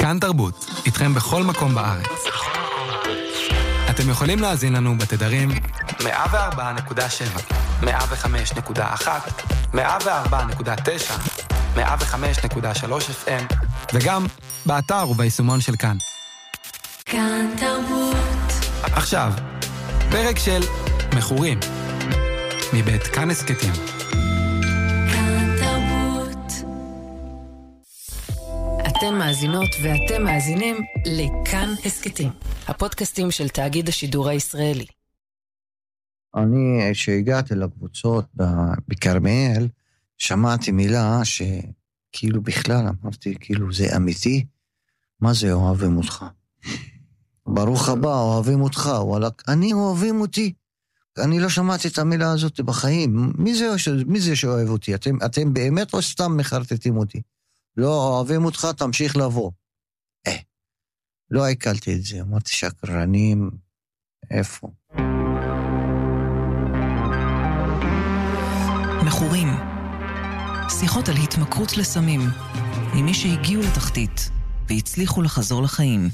כאן תרבות, איתכם בכל מקום בארץ. אתם יכולים להאזין לנו בתדרים 104.7, 105.1, 104.9, 105.3 FM, וגם באתר וביישומון של כאן. כאן תרבות. עכשיו, פרק של מכורים, מבית כאן הסקטים. כאן תרבות. אתן מאזינות ואתם מאזינים לכאן הסקטים, הפודקאסטים של תאגיד השידור הישראלי. אני, כשהגעתי לקבוצות בכרמיאל, שמעתי מילה שכאילו בכלל אמרתי, כאילו זה אמיתי, מה זה אוהבים אותך? ברוך הבא, אוהבים אותך, וואלה, אני אוהבים אותי. אני לא שמעתי את המילה הזאת בחיים. מי זה שאוהב אותי? אתם באמת או סתם מחרטטים אותי? לא אוהבים אותך, תמשיך לבוא. לא עיכלתי את זה, אמרתי שקרנים, איפה? מכורים. שיחות על התמכרות לסמים, עם מי שהגיעו לתחתית והצליחו לחזור לחיים.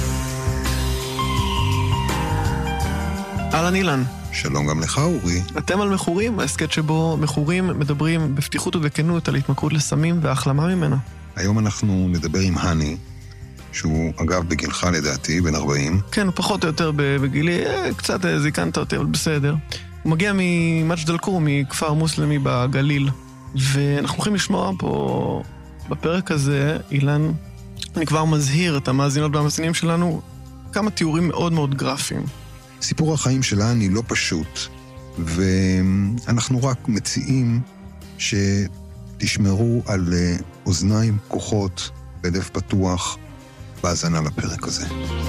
אהלן אילן. שלום גם לך אורי. אתם על מכורים, ההסקט שבו מכורים מדברים בפתיחות ובכנות על התמכרות לסמים והחלמה ממנה. היום אנחנו נדבר עם הני, שהוא אגב בגילך לדעתי, בן 40. כן, הוא פחות או יותר בגילי, קצת זיקנת אותי, אבל בסדר. הוא מגיע ממג'ד אל-כרום, מכפר מוסלמי בגליל, ואנחנו הולכים לשמוע פה בפרק הזה, אילן, אני כבר מזהיר את המאזינות והמאזינים שלנו, כמה תיאורים מאוד מאוד גרפיים. סיפור החיים שלה אני לא פשוט, ואנחנו רק מציעים שתשמרו על אוזניים פקוחות בלב פתוח בהאזנה לפרק הזה.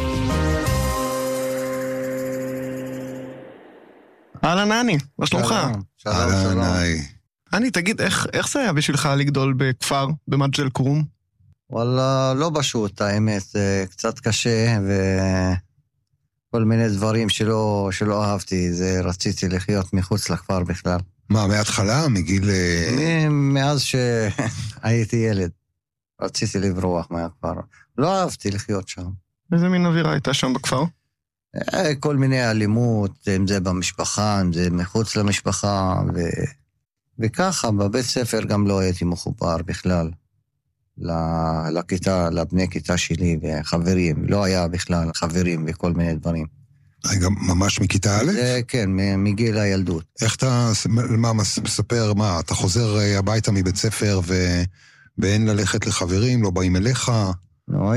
אהלן אני, מה שלומך? אהלן אני. אני, תגיד, איך זה היה בשבילך לגדול בכפר במג'ד אל-כרום? וואלה, לא פשוט, האמת, קצת קשה כל מיני דברים שלא אהבתי, זה רציתי לחיות מחוץ לכפר בכלל. מה, מההתחלה? מגיל... מאז שהייתי ילד, רציתי לברוח מהכפר. לא אהבתי לחיות שם. איזה מין אווירה הייתה שם בכפר? כל מיני אלימות, אם זה במשפחה, אם זה מחוץ למשפחה, וככה, בבית ספר גם לא הייתי מחובר בכלל. לכיתה, לבני כיתה שלי וחברים, לא היה בכלל חברים וכל מיני דברים. רגע, ממש מכיתה א'? כן, מגיל הילדות. איך אתה, מה מספר, מה, אתה חוזר הביתה מבית ספר ואין ללכת לחברים, לא באים אליך? לא,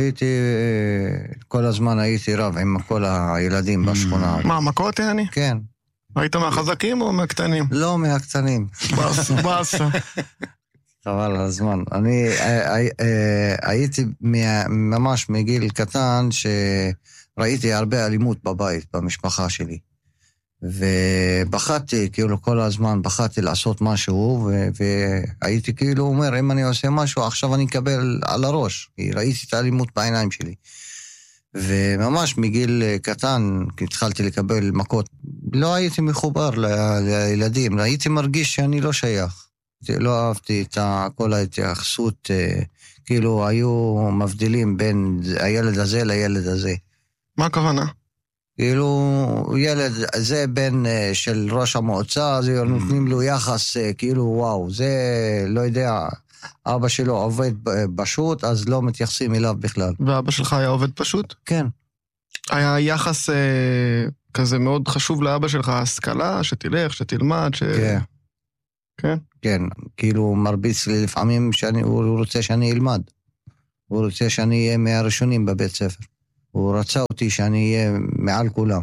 כל הזמן הייתי רב עם כל הילדים בשכונה. מה, מכות אני? כן. היית מהחזקים או מהקטנים? לא, מהקטנים. באסה. חבל הזמן. אני הייתי ממש מגיל קטן שראיתי הרבה אלימות בבית, במשפחה שלי. ובחרתי, כאילו כל הזמן בחרתי לעשות משהו, והייתי כאילו אומר, אם אני עושה משהו, עכשיו אני אקבל על הראש. ראיתי את האלימות בעיניים שלי. וממש מגיל קטן התחלתי לקבל מכות. לא הייתי מחובר לילדים, הייתי מרגיש שאני לא שייך. לא אהבתי את כל ההתייחסות, כאילו היו מבדילים בין הילד הזה לילד הזה. מה הכוונה? כאילו ילד זה בן של ראש המועצה, זה נותנים לו יחס כאילו וואו, זה לא יודע, אבא שלו עובד פשוט, אז לא מתייחסים אליו בכלל. ואבא שלך היה עובד פשוט? כן. היה יחס כזה מאוד חשוב לאבא שלך, השכלה, שתלך, שתלמד, כן. כן? כן, כאילו מרביץ לי לפעמים הוא רוצה שאני אלמד. הוא רוצה שאני אהיה מהראשונים בבית ספר. הוא רצה אותי שאני אהיה מעל כולם.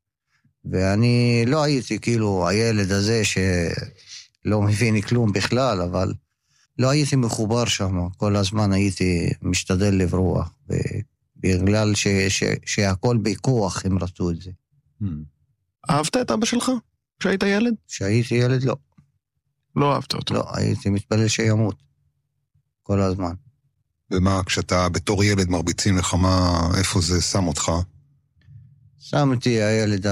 ואני לא הייתי כאילו הילד הזה שלא מבין כלום בכלל, אבל לא הייתי מחובר שם. כל הזמן הייתי משתדל לברוח. בגלל שהכל בכוח הם רצו את זה. אהבת את אבא שלך כשהיית ילד? כשהייתי ילד לא. לא אהבת אותו? לא, הייתי מתפלל שימות. כל הזמן. ומה, כשאתה בתור ילד מרביצים לך, איפה זה שם אותך? שם אותי הילד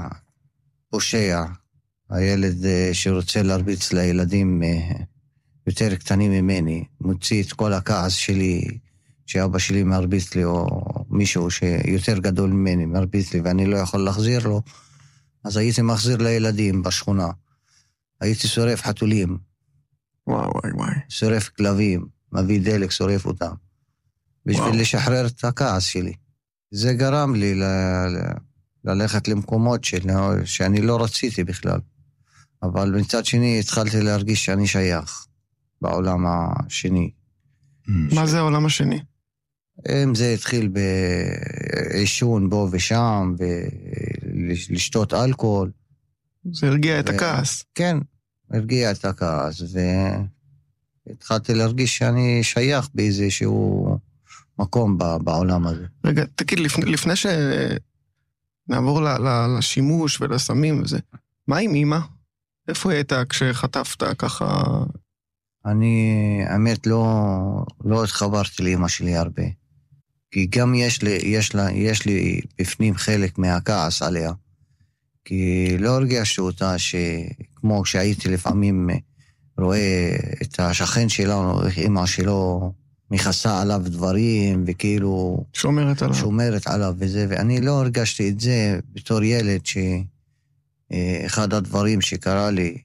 הפושע, הילד שרוצה להרביץ לילדים יותר קטנים ממני, מוציא את כל הכעס שלי שאבא שלי מרביץ לי, או מישהו שיותר גדול ממני מרביץ לי, ואני לא יכול להחזיר לו, אז הייתי מחזיר לילדים בשכונה. הייתי שורף חתולים. וואי, וואי, וואי. שורף כלבים, מביא דלק, שורף אותם. בשביל לשחרר את הכעס שלי. זה גרם לי ללכת למקומות שאני לא רציתי בכלל. אבל מצד שני התחלתי להרגיש שאני שייך בעולם השני. מה זה העולם השני? אם זה התחיל בעישון בו ושם, ולשתות אלכוהול. זה הרגיע את הכעס. כן, הרגיע את הכעס, והתחלתי להרגיש שאני שייך באיזשהו מקום בעולם הזה. רגע, תגיד, לפני שנעבור לשימוש ולסמים וזה, מה עם אמא? איפה היא הייתה כשחטפת ככה? אני, האמת, לא התחברתי לאמא שלי הרבה. כי גם יש לי בפנים חלק מהכעס עליה. כי לא הרגשתי אותה שכמו כשהייתי לפעמים רואה את השכן שלנו, איך אמא שלו מכסה עליו דברים וכאילו שומרת עליו וזה, ואני לא הרגשתי את זה בתור ילד שאחד הדברים שקרה לי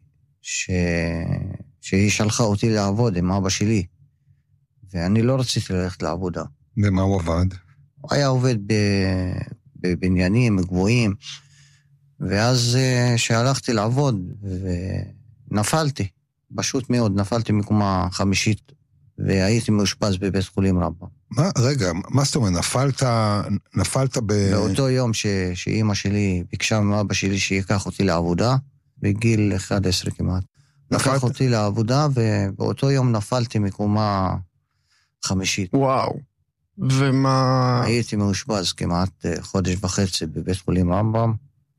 שהיא שלחה אותי לעבוד עם אבא שלי, ואני לא רציתי ללכת לעבודה. ומה הוא עבד? הוא היה עובד בבניינים גבוהים, ואז שהלכתי לעבוד ונפלתי, פשוט מאוד, נפלתי מקומה חמישית, והייתי מאושפז בבית חולים רמב"ם. רגע, מה זאת אומרת, נפלת באותו יום שאימא שלי ביקשה מאבא שלי שיקח אותי לעבודה, בגיל 11 כמעט. לקח אותי לעבודה, ובאותו יום נפלתי מקומה חמישית. וואו. ומה... הייתי מאושפז כמעט חודש וחצי בבית חולים רמב"ם,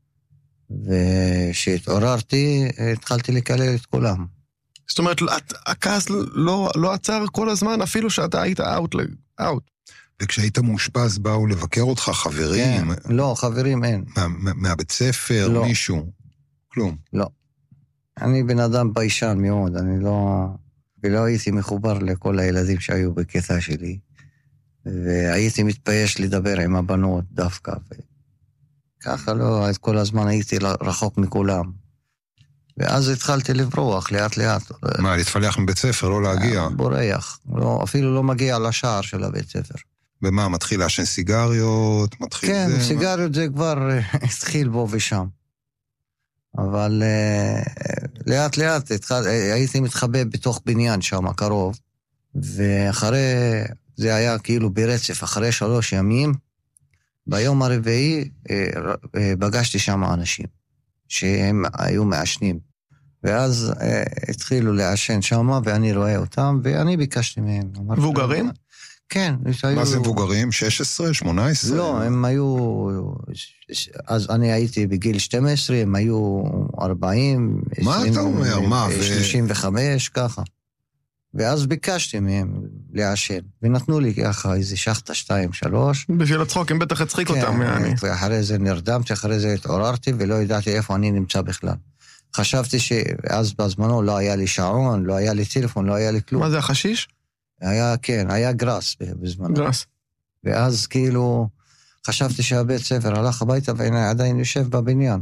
ושהתעוררתי, התחלתי לקלל את כולם. זאת אומרת, הכעס לא עצר כל הזמן, אפילו שאתה היית אאוט. וכשהיית מאושפז באו לבקר אותך חברים? כן, לא, חברים אין. מהבית ספר, לא. מישהו? כלום. לא. אני בן אדם ביישן מאוד, ולא הייתי מחובר לכל הילדים שהיו בקטע שלי, והייתי מתבייש לדבר עם הבנות דווקא, ככה לא, כל הזמן הייתי רחוק מכולם. ואז התחלתי לברוח לאט לאט. מה, להתפלח מבית ספר, לא להגיע? בורח, אפילו לא מגיע לשער של הבית ספר. ומה, מתחיל לעשן סיגריות? כן, סיגריות זה כבר התחיל בו ושם. אבל לאט לאט הייתי מתחבא בתוך בניין שם קרוב, ואחרי, זה היה כאילו ברצף, אחרי 3 ימים, ביום הרביעי פגשתי שם אנשים שהם היו מעשנים, ואז התחילו לעשן שם, ואני רואה אותם, ואני ביקשתי מהם. מבוגרים? כן. מה זה מבוגרים? 16? 18? לא, הם היו, אז אני הייתי בגיל 12, הם היו 40, מה 20, אתה אומר? מה? 35, ככה. ואז ביקשתי מהם לעשן, ונתנו לי ככה איזה שחטה 2-3. בשביל הצחוק, הם בטח הצחיק אותם. ואחרי זה נרדמתי, אחרי זה התעוררתי, ולא ידעתי איפה אני נמצא בכלל. חשבתי שאז בזמנו לא היה לי שעון, לא היה לי טלפון, לא היה לי כלום. מה זה, החשיש? כן, היה גרס בזמנו. גרס. ואז כאילו חשבתי שהבית ספר הלך הביתה, ואני עדיין יושב בבניין.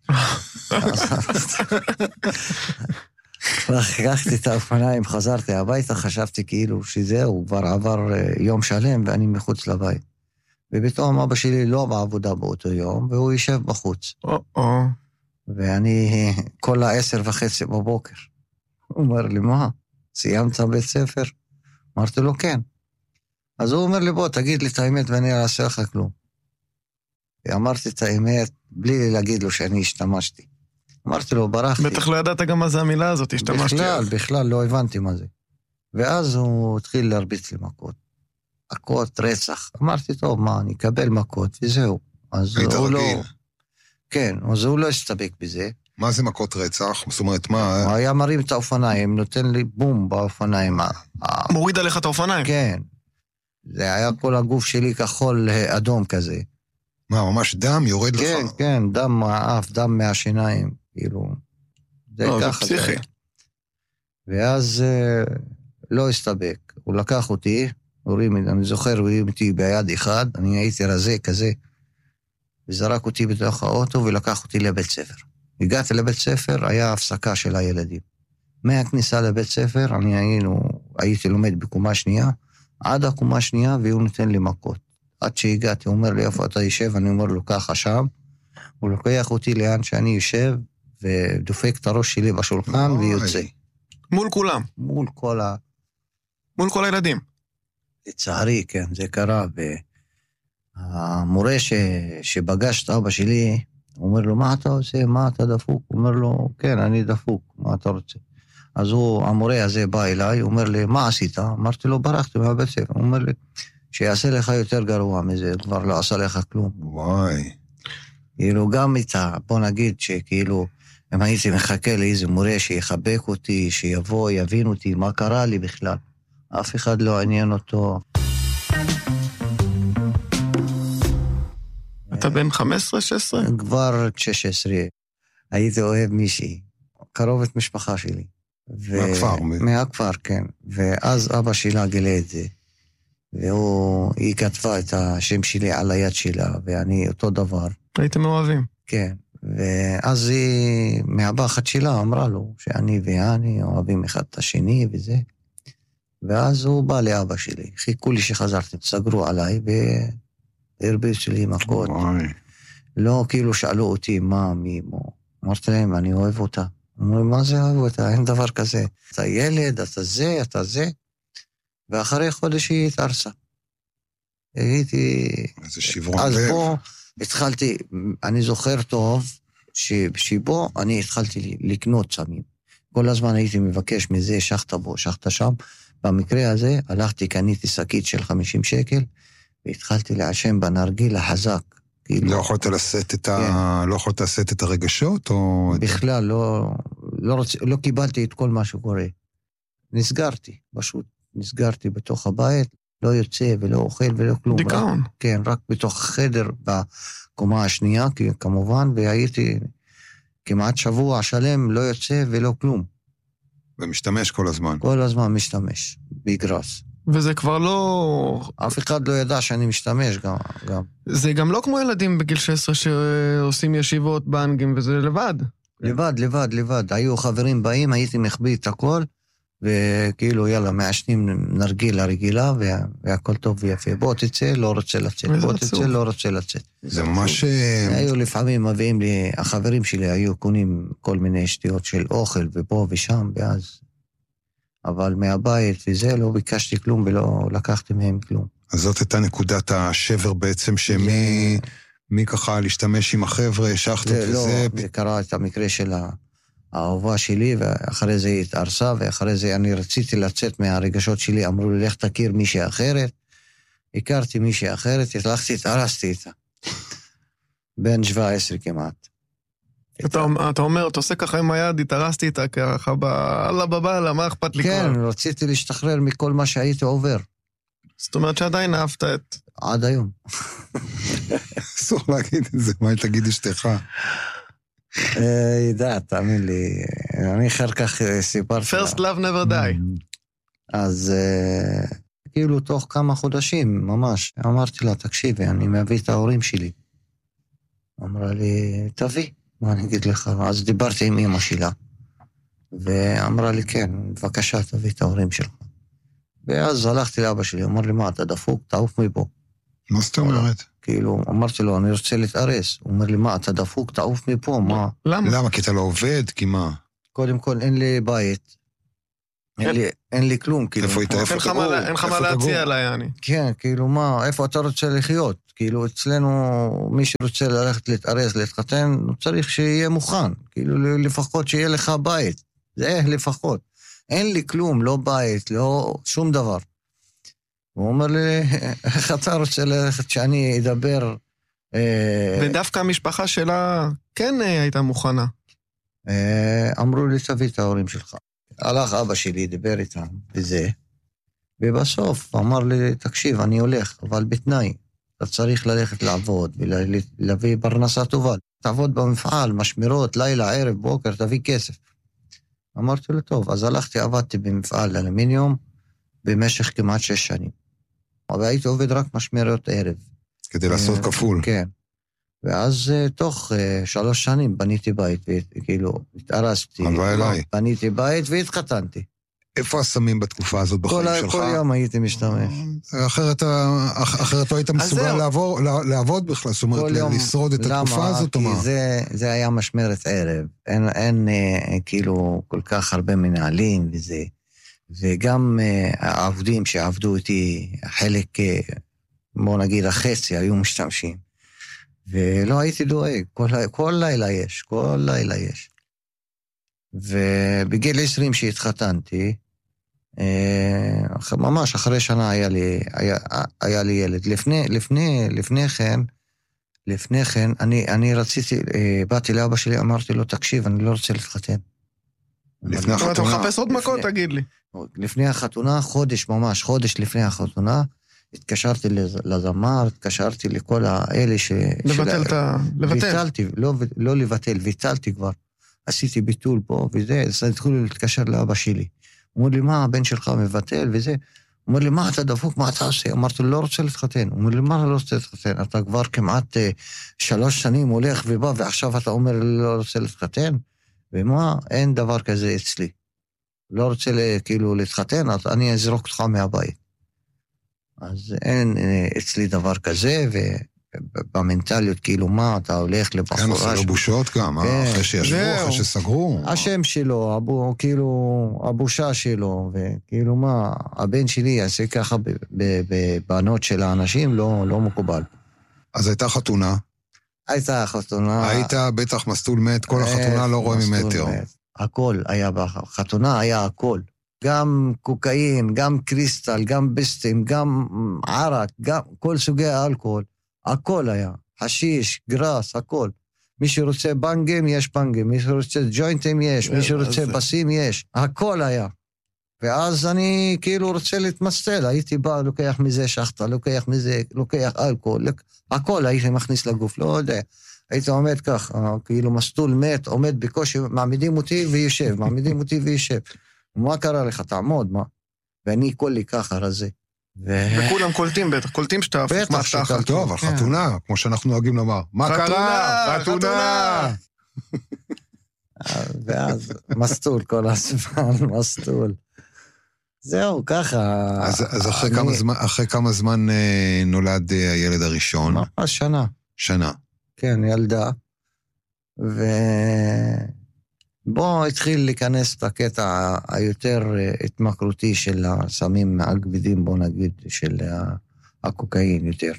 לקחתי את האופניים, חזרתי הביתה, חשבתי כאילו שזהו, כבר עבר יום שלם ואני מחוץ לבית. ובתום אבא שלי לא בעבודה באותו יום, והוא יושב בחוץ. ואני כל 10:30 בבוקר. הוא אומר לי, מה? סיימת בית ספר? אמרתי לו, כן. אז הוא אומר לי, בוא, תגיד לי את האמת ואני אעשה לך כלום. ואמרתי את האמת, בלי להגיד לו שאני השתמשתי. אמרתי לו, ברחתי. בטח לא ידעת גם מה זה המילה הזאת, השתמשתי. בכלל לא הבנתי מה זה. ואז הוא התחיל להרביץ לי מכות, רצח. אמרתי, טוב, מה, אני אקבל מכות, וזהו. היית רגיל. כן, אז הוא לא הסתפק בזה. מה זה מכות רצח? זאת אומרת, מה? הוא היה מרים את האופניים, נותן לי בום באופניים. מוריד עליך את האופניים? כן. זה היה כל הגוף שלי כחול אדום כזה. מה, ממש דם יורד לך? כן, כן, דם מהאף, דם מהשיניים, כאילו. זה פסיכי. ואז לא הסתבק. הוא לקח אותי, אני זוכר, הורים אותי ביד אחד, אני הייתי רזה כזה, וזרק אותי בתוך האוטו ולקח אותי לבית ספר. הגעתי לבית ספר, היה הפסקה של הילדים. מהכניסה לבית ספר, הייתי לומד בקומה שנייה, עד הקומה שנייה, והוא נותן לי מכות. עד שהגעתי, הוא אומר לי, איפה אתה יושב? אני אומר לו, ככה שם. הוא לוקח אותי לאן שאני יושב, ודופק את הראש שלי בשולחן, ויוצא. מול כולם? מול כל הילדים? לצערי, כן, זה קרה. והמורה שבגש את אבא שלי, הוא אומר לו, מה אתה עושה? מה אתה דפוק? הוא אומר לו, כן, אני דפוק, מה אתה רוצה? אז המורה הזה בא אליי, הוא אומר לי, מה עשית? אמרתי לו, ברחתי מהבית ספר. הוא אומר לי, שיעשה לך יותר גרוע מזה, כבר לא עשה לך כלום. וואי. כאילו גם איתה, בוא נגיד שכאילו, אם הייתי מחכה לאיזה מורה שיחבק אותי, שיבוא, יבין אותי, מה קרה לי בכלל. אף אחד לא עניין אותו. אתה בן 15-16? כבר 16. הייתי אוהב מישהי, קרובת משפחה שלי. מהכפר? מהכפר, כן. ואז אבא שלה גילה את זה. והיא כתבה את השם שלי על היד שלה, ואני אותו דבר. הייתם אוהבים? כן. ואז היא, מהפחד שלה, אמרה לו שאני ואני אוהבים אחד את השני וזה. ואז הוא בא לאבא שלי. חיכו לי שחזרתי, סגרו עליי והרביצו לי מכות. לא, כאילו שאלו אותי מה, מי, אמרתי להם, אני אוהב אותה. אמרו, מה זה אוהב אותה? אין דבר כזה. אתה ילד, אתה זה. ואחרי חודש היא התארסה. הייתי... איזה שברון לב. אז בו התחלתי, אני זוכר טוב, שבו אני התחלתי לקנות סמים. כל הזמן הייתי מבקש מזה, שחת בו, שחת שם. במקרה הזה הלכתי, קניתי שקית של 50 שקל, והתחלתי לעשן בנרגיל החזק. לא יכולת לשאת את הרגשות? בכלל, לא קיבלתי את כל מה שקורה. נסגרתי, פשוט נסגרתי בתוך הבית, לא יוצא ולא אוכל ולא כלום. דיכאון. כן, רק בתוך חדר בקומה השנייה, כמובן, והייתי כמעט שבוע שלם לא יוצא ולא כלום. ומשתמש כל הזמן. כל הזמן משתמש, בגרס. וזה כבר לא... אף אחד לא ידע שאני משתמש גם. זה גם לא כמו ילדים בגיל 16 שעושים ישיבות באנגים, וזה לבד. לבד. היו חברים באים, הייתי מחביא את הכל, וכאילו יאללה, מעשנים נרגילה רגילה, והכל טוב ויפה. בוא תצא, לא רוצה לצאת. בוא תצא, לא רוצה לצאת. זה ממש... היו לפעמים מביאים לי, החברים שלי היו קונים כל מיני שטויות של אוכל, ופה ושם, ואז... אבל מהבית וזה לא ביקשתי כלום, ולא לקחתי מהם כלום. אז זאת הייתה נקודת השבר בעצם, מי ככה להשתמש עם החבר'ה, שחטות וזה... לא, זה קרה את המקרה של האהובה שלי, ואחרי זה היא התארסה, ואחרי זה אני רציתי לצאת מהרגשות שלי, אמרו לי, לך תכיר מישהי אחרת, הכרתי מישהי אחרת, הלכתי, התארסתי איתה. בן 17 כמעט. אתה אומר, אתה עושה ככה עם היד, התארסתי איתה ככה, אללה בבאללה, מה אכפת לי כבר? כן, רציתי להשתחרר מכל מה שהייתי עובר. זאת אומרת שעדיין אהבת את... עד היום. אסור להגיד את זה, מה תגיד אשתך? ידע, תאמין לי, אני אחר כך סיפרתי. First love never die. אז כאילו תוך כמה חודשים, ממש, אמרתי לה, תקשיבי, אני מביא את ההורים שלי. אמרה לי, תביא, מה אני אגיד לך? אז דיברתי עם אמא שלה, ואמרה לי, כן, בבקשה, תביא את ההורים שלך. ואז הלכתי לאבא שלי, אמר לי, מה, אתה דפוק? תעוף מפה. מה זאת אומרת? כאילו, אמרתי לו, אני רוצה להתארס. הוא אומר לי, מה, אתה דפוק? תעוף מפה, מה? למה? כי אתה לא עובד? כי מה? קודם כל, אין לי בית. אין לי כלום, כאילו. אין לך מה להציע לה, אני. כן, כאילו, מה, איפה אתה רוצה לחיות? כאילו, אצלנו, מי שרוצה ללכת להתארס, להתחתן, הוא צריך שיהיה מוכן. כאילו, לפחות שיהיה לך בית. זה לפחות. אין לי כלום, לא בית, לא שום דבר. הוא אומר לי, איך אתה רוצה ללכת שאני אדבר... ודווקא המשפחה שלה כן הייתה מוכנה. אמרו לי, תביא את ההורים שלך. הלך אבא שלי, דיבר איתם וזה, ובסוף אמר לי, תקשיב, אני הולך, אבל בתנאי, אתה צריך ללכת לעבוד ולהביא פרנסה טובה. תעבוד במפעל, משמרות, לילה, ערב, בוקר, תביא כסף. אמרתי לו, טוב, אז הלכתי, עבדתי במפעל אלומיניום במשך כמעט 6 שנים. והייתי עובד רק משמרת ערב. כדי לעשות כפול. כן. ואז תוך 3 שנים בניתי בית, וכאילו התארסתי. הלוואי אליי. בניתי בית והתחתנתי. איפה הסמים בתקופה הזאת בחיים שלך? כל יום הייתי משתמש. אחרת לא היית מסוגל לעבוד בכלל, זאת אומרת, לשרוד את התקופה הזאת או מה? למה? כי זה היה משמרת ערב. אין כאילו כל כך הרבה מנהלים וזה. וגם העובדים שעבדו איתי, חלק, בוא נגיד, החצי היו משתמשים. ולא הייתי דואג, כל לילה יש. ובגיל 20 שהתחתנתי, ממש אחרי שנה היה לי ילד. לפני כן, אני רציתי, באתי לאבא שלי, אמרתי לו, תקשיב, אני לא רוצה להתחתן. לפני החתונה. אתה מחפש עוד מכות, תגיד לי. לפני החתונה, חודש לפני החתונה, התקשרתי לזמר, התקשרתי לכל האלה לבטל. לא לבטל, ביטלתי כבר. עשיתי ביטול פה וזה, אז התחילו להתקשר לאבא שלי. הוא אומר לי, מה, הבן שלך מבטל וזה? הוא אומר לי, מה אתה דפוק, מה אתה עושה? אמרתי לו, לא רוצה להתחתן. הוא אומר לי, מה לא רוצה להתחתן? אתה כבר כמעט 3 שנים הולך ובא, ועכשיו אתה אומר לי, לא רוצה להתחתן? ומה, אין דבר כזה אצלי. לא רוצה כאילו להתחתן, אז אני אזרוק אותך מהבית. אז אין אצלי דבר כזה, ובמנטליות כאילו מה, אתה הולך לבחורה... אין עושה לו בושות גם, אחרי שישבו, אחרי שסגרו. השם שלו, כאילו, הבושה שלו, וכאילו מה, הבן שלי יעשה ככה בבנות של האנשים, לא מקובל. אז הייתה חתונה. הייתה חתונה. היית בטח מסלול מת, כל החתונה לא רואה ממטר. הכל היה בחתונה, היה הכל. גם קוקאין, גם קריסטל, גם ביסטים, גם ערק, גם כל סוגי האלכוהול. הכל היה. חשיש, גרס, הכל. מי שרוצה בנגים, יש בנגים. מי שרוצה ג'וינטים, יש. מי שרוצה בסים, יש. הכל היה. ואז אני כאילו רוצה להתמסטל. הייתי בא, לוקח מזה שחטה, לוקח מזה, לוקח אלכוהול. הכל הייתי מכניס לגוף, לא יודע. היית עומד כך, כאילו מסטול מת, עומד בקושי, מעמידים אותי וישב, מעמידים אותי וישב. מה קרה לך? תעמוד, מה? ואני קולי ככה רזה. וכולם קולטים בטח, קולטים שאתה... בטח שקלטו. טוב, על חתונה, כמו שאנחנו נוהגים לומר. מה קרה? חתונה! ואז מסטול כל הזמן, מסטול. זהו, ככה. אז אחרי כמה זמן נולד הילד הראשון? ממש שנה. כן, ילדה. בוא התחיל להיכנס את הקטע היותר התמכרותי של הסמים הכבדים, בוא נגיד, של הקוקאין יותר.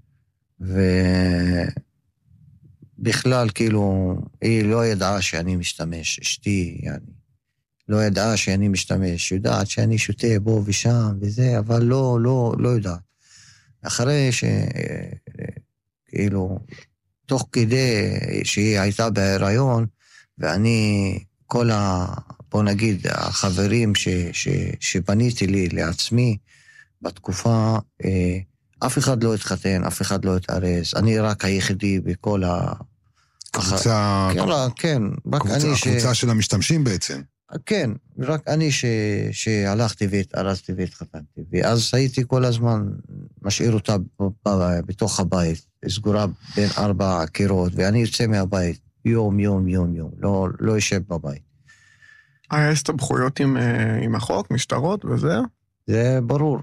ובכלל, כאילו, היא לא ידעה שאני משתמש, אשתי, לא ידעה שאני משתמש, יודעת שאני שותה בו ושם וזה, אבל לא יודעת. אחרי כאילו, תוך כדי שהיא הייתה בהיריון, ואני, בוא נגיד, החברים שבניתי לי לעצמי, בתקופה, אף אחד לא התחתן, אף אחד לא התארס, אני רק היחידי בכל הקבוצה, כן, רק אני הקבוצה של המשתמשים בעצם. כן, רק אני שהלכתי והתארסתי והתחתנתי, ואז הייתי כל הזמן משאיר אותה בתוך הבית, סגורה בין 4 קירות, ואני יוצא מהבית, יום, לא יושב בבית. היה הסתבכויות עם החוק, משטרות וזה? זה ברור.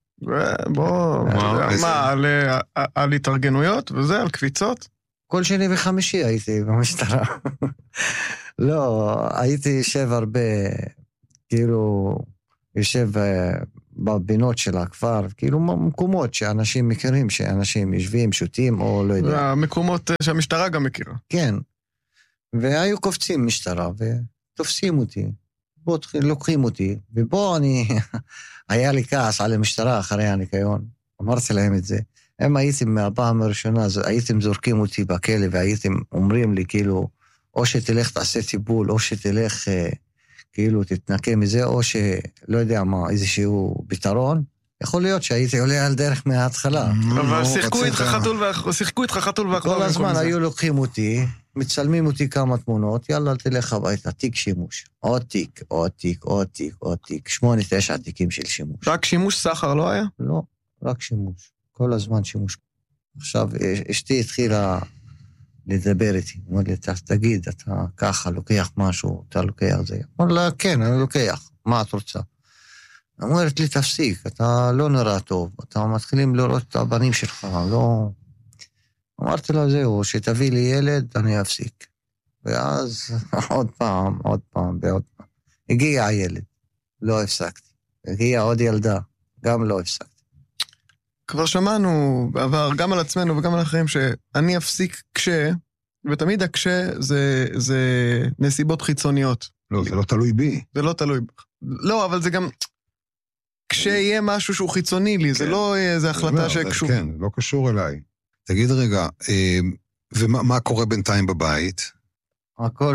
מה, על התארגנויות וזה, על קפיצות? כל שני וחמישי הייתי במשטרה. לא, הייתי יושב הרבה, כאילו, יושב בבינות של הכפר, כאילו מקומות שאנשים מכירים, שאנשים יושבים, שותים, או לא יודע. המקומות שהמשטרה גם מכירה. כן. והיו קופצים משטרה, ותופסים אותי, לוקחים אותי, ובו היה לי כעס על המשטרה אחרי הניקיון, אמרתי להם את זה, הם הייתם מהפעם הראשונה, הייתם זורקים אותי בכלא, והייתם אומרים לי כאילו, או שתלך תעשה טיפול, או שתלך כאילו תתנקה מזה, או שלא יודע מה, איזשהו פתרון, יכול להיות שהייתי עולה על דרך מההתחלה. אבל שיחקו איתך חתול ואחור. כל הזמן היו לוקחים אותי, מצלמים אותי כמה תמונות, יאללה תלך הביתה, תיק שימוש, עוד תיק, 8-9 תיקים של שימוש. רק שימוש סחר לא היה? לא, רק שימוש, כל הזמן שימוש. עכשיו, אשתי התחילה לדבר איתי, אמר לי, תגיד, אתה ככה לוקח משהו, אתה לוקח זה. אמר לה, כן, אני לוקח, מה את רוצה? אמרת לי, תפסיק, אתה לא נראה טוב, אתה מתחילים לראות את הבנים שלך, לא... אמרתי לה, זהו, שתביא לי ילד, אני אפסיק. ואז עוד פעם, ועוד פעם. הגיע הילד, לא הפסקתי. הגיע עוד ילדה, גם לא הפסקתי. כבר שמענו בעבר, גם על עצמנו וגם על אחרים, שאני אפסיק כשה, ותמיד הכשה זה נסיבות חיצוניות. לא, זה לא תלוי בי. זה לא תלוי. לא, אבל זה גם... כשיהיה משהו שהוא חיצוני לי, זה לא איזו החלטה שקשור. כן, לא קשור אליי. תגיד רגע, ומה קורה בינתיים בבית? הכל,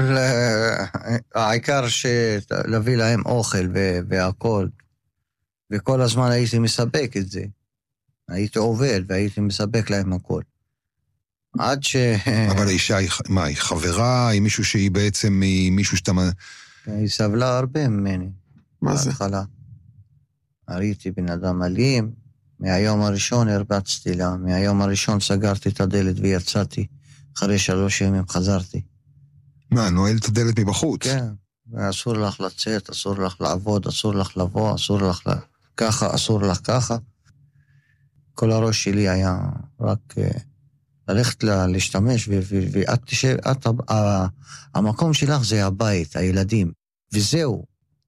העיקר שלהביא להם אוכל והכל, וכל הזמן הייתי מספק את זה. הייתי עובד והייתי מספק להם הכל. עד אבל האישה, מה, היא חברה? היא מישהו שהיא בעצם, היא מישהו שאתה... היא סבלה הרבה ממני. מה זה? בהתחלה. הייתי בן אדם אלים, מהיום הראשון הרבצתי לה, מהיום הראשון סגרתי את הדלת ויצאתי, אחרי 3 ימים חזרתי. מה, נועל את הדלת מבחוץ? כן, אסור לך לצאת, אסור לך לעבוד, אסור לך לבוא, אסור לך ככה, אסור לך ככה. כל הראש שלי היה רק ללכת להשתמש, ואת תשב, המקום שלך זה הבית, הילדים, וזהו.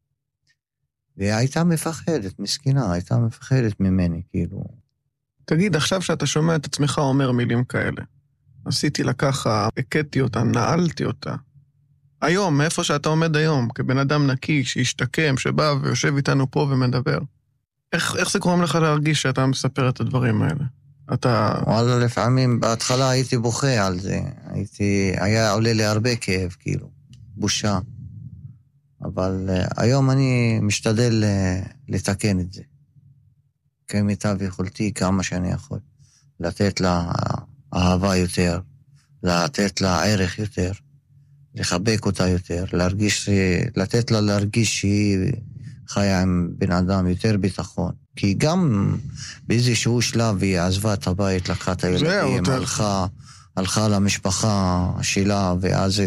והייתה מפחדת, מסכינה, הייתה מפחדת ממני, כאילו. תגיד, עכשיו שאתה שומע את עצמך אומר מילים כאלה, עשיתי לה ככה, הקטתי אותה, נעלתי אותה. היום, מאיפה שאתה עומד היום, כבן אדם נקי, שישתקם, שבא ויושב איתנו פה ומדבר, איך זה קוראים לך להרגיש שאתה מספר את הדברים האלה? וואלה, לפעמים, בהתחלה הייתי בוכה על זה, היה עולה לי הרבה כאב, כאילו, בושה. אבל היום אני משתדל לתקן את זה. כמיטב יכולתי, כמה שאני יכול. לתת לה אהבה יותר, לתת לה ערך יותר, לחבק אותה יותר, לתת לה להרגיש שהיא חיה עם בן אדם יותר ביטחון. כי גם באיזשהו שלב היא עזבה את הבית, לקחה את הילדים, הלכה למשפחה שלה, ואז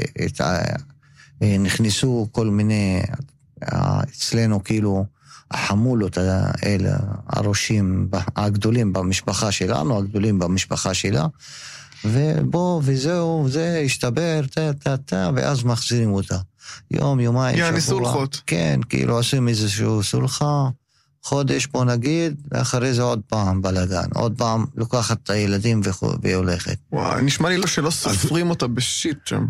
נכנסו כל מיני, אצלנו כאילו, החמולות האלה, הראשים הגדולים במשפחה שלנו, הגדולים במשפחה שלה, וזהו, זה השתבר, ואז מחזירים אותה. יום, יומיים, שבוע. יעני סולחות. כן, כאילו עושים איזשהו סולחה, חודש בוא נגיד, ואחרי זה עוד פעם בלגן, עוד פעם לוקחת את הילדים והולכת. וואי, נשמע לי לא שלא סופרים אותה בשיט שם.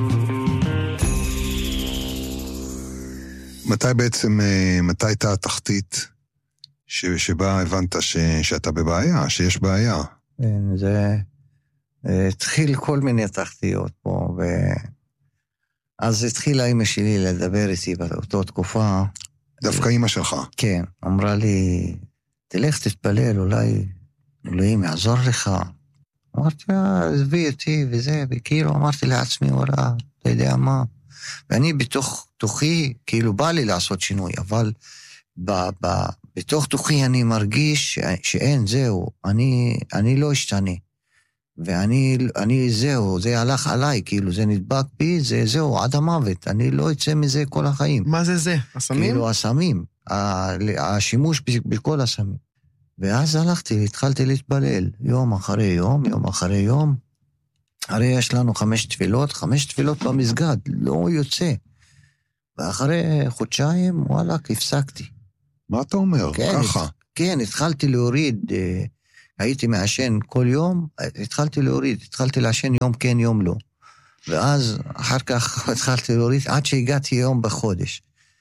מתי הייתה התחתית שבה הבנת שאתה בבעיה, שיש בעיה? זה התחיל כל מיני תחתיות פה, אז התחילה אמא שלי לדבר איתי באותה תקופה. דווקא אמא שלך? כן, אמרה לי, תלך תתפלל, אולי אלוהים יעזור לך. אמרתי, עזבי אותי וזה, וכאילו אמרתי לעצמי, וואלה, אתה יודע מה? ואני בתוך תוכי, כאילו בא לי לעשות שינוי, אבל בתוך תוכי אני מרגיש שאין, זהו, אני לא אשתנה. ואני זהו, זה הלך עליי, כאילו זה נדבק בי, זהו, עד המוות, אני לא אצא מזה כל החיים. מה זה? הסמים? כאילו הסמים, השימוש בכל הסמים. ואז התחלתי להתפלל, יום אחרי יום, יום אחרי יום, הרי יש לנו 5 תפילות במסגד, לא יוצא. ואחרי חודשיים, וואלה, הפסקתי. מה אתה אומר? כן, ככה? כן, התחלתי להוריד, הייתי מעשן כל יום, התחלתי לעשן יום כן, יום לא. ואז אחר כך התחלתי להוריד, עד שהגעתי יום בחודש.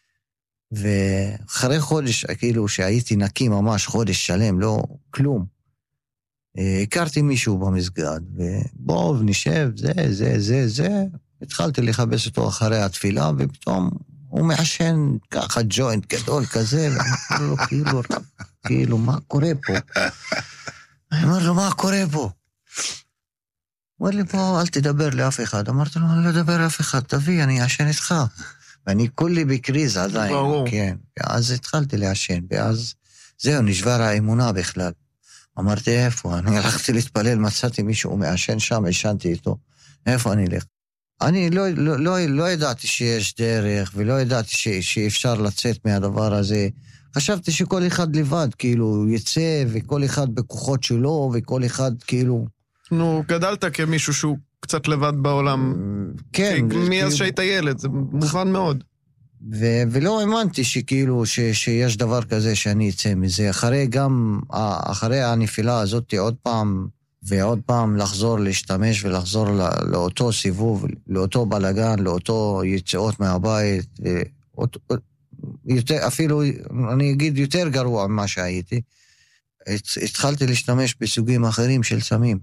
ואחרי חודש, כאילו שהייתי נקי ממש חודש שלם, לא כלום. הכרתי מישהו במסגד, ובוא ונשב, זה, התחלתי לחפש אותו אחרי התפילה, ופתאום הוא מעשן ככה ג'וינט גדול כזה, ואמרתי לו, כאילו, מה קורה פה? אני אומר לו, מה קורה פה? הוא אומר לי, פה, אל תדבר לאף אחד. אמרתי לו, אני לא אדבר לאף אחד, תביא, אני אעשן איתך. ואני כולי בקריז עדיין. ברור. כן, ואז התחלתי לעשן, ואז זהו, נשבר האמונה בכלל. אמרתי, איפה? אני הלכתי להתפלל, מצאתי מישהו מעשן שם, עשנתי איתו. איפה אני אלך? אני לא ידעתי שיש דרך, ולא ידעתי שאפשר לצאת מהדבר הזה. חשבתי שכל אחד לבד, כאילו, יצא, וכל אחד בכוחות שלו, וכל אחד, כאילו... נו, גדלת כמישהו שהוא קצת לבד בעולם. כן. מאז שהיית ילד, זה מובן מאוד. ולא האמנתי שכאילו, שיש דבר כזה שאני אצא מזה. אחרי הנפילה הזאת, עוד פעם, ועוד פעם לחזור להשתמש, ולחזור לאותו סיבוב, לאותו בלגן, לאותו יציאות מהבית, אפילו, אני אגיד, יותר גרוע ממה שהייתי. התחלתי להשתמש בסוגים אחרים של סמים.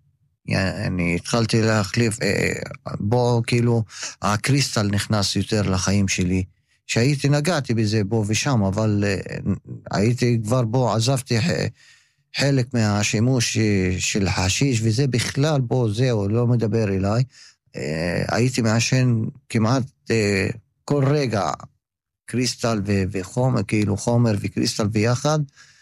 אני התחלתי להחליף, בו כאילו, הקריסטל נכנס יותר לחיים שלי, שהייתי נגעתי בזה בו ושם, אבל הייתי כבר בו, עזבתי חלק מהשימוש של חשיש, וזה בכלל בו, זהו, לא מדבר אליי. הייתי מעשן כמעט כל רגע, קריסטל וחומר, כאילו חומר וקריסטל ביחד,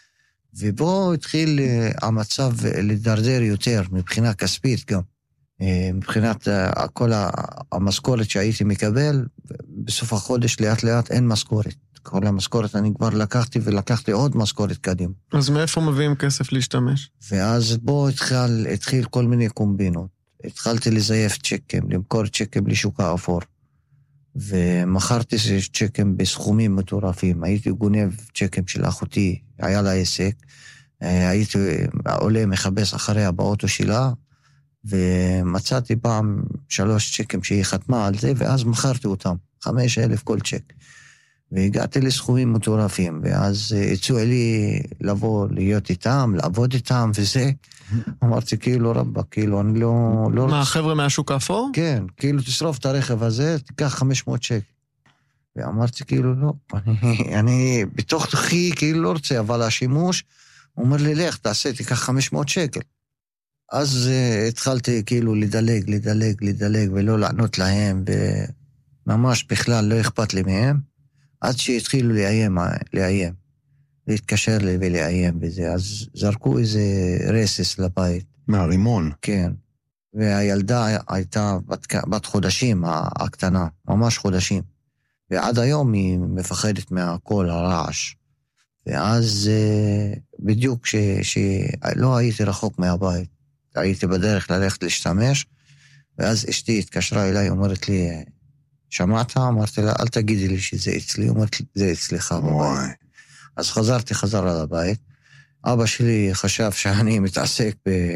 ובו התחיל המצב לדרדר יותר, מבחינה כספית גם, מבחינת כל המשכורת שהייתי מקבל, בסוף החודש לאט לאט אין משכורת. כל המשכורת אני כבר לקחתי עוד משכורת קדימה. אז מאיפה מביאים כסף להשתמש? ואז בו התחיל כל מיני קומבינות. התחלתי לזייף צ'קים, למכור צ'קים לשוק האפור. ומכרתי צ'קים בסכומים מטורפים. הייתי גונב צ'קים של אחותי, היה לה עסק. הייתי עולה מחפש אחריה באוטו שלה, ומצאתי פעם 3 צ'קים שהיא חתמה על זה, ואז מכרתי אותם, 5,000 כל צ'ק. והגעתי לסכומים מטורפים, ואז הצעו לי לבוא להיות איתם, לעבוד איתם וזה. אמרתי כאילו רבא, כאילו אני לא... מה, חבר'ה מהשוק האפור? כן, כאילו תשרוף את הרכב הזה, תיקח 500 שקל. ואמרתי כאילו לא, אני בתוך תוכי כאילו לא רוצה, אבל השימוש, הוא אומר לי לך, תיקח 500 שקל. אז התחלתי כאילו לדלג, ולא לענות להם, וממש בכלל לא אכפת לי מהם, עד שהתחילו לאיים, להתקשר לי ולאיים בזה, אז זרקו איזה רסס לבית. מהרימון. כן, והילדה הייתה בת חודשים, הקטנה, ממש חודשים, ועד היום היא מפחדת מהכל הרעש, ואז בדיוק שלא הייתי רחוק מהבית, הייתי בדרך ללכת להשתמש, ואז אשתי התקשרה אליי, אומרת לי, שמעת? אמרתי לה, אל תגידי לי שזה אצלי, אומרת לי, זה אצלך בבית. אז חזרה לבית, אבא שלי חשב שאני מתעסק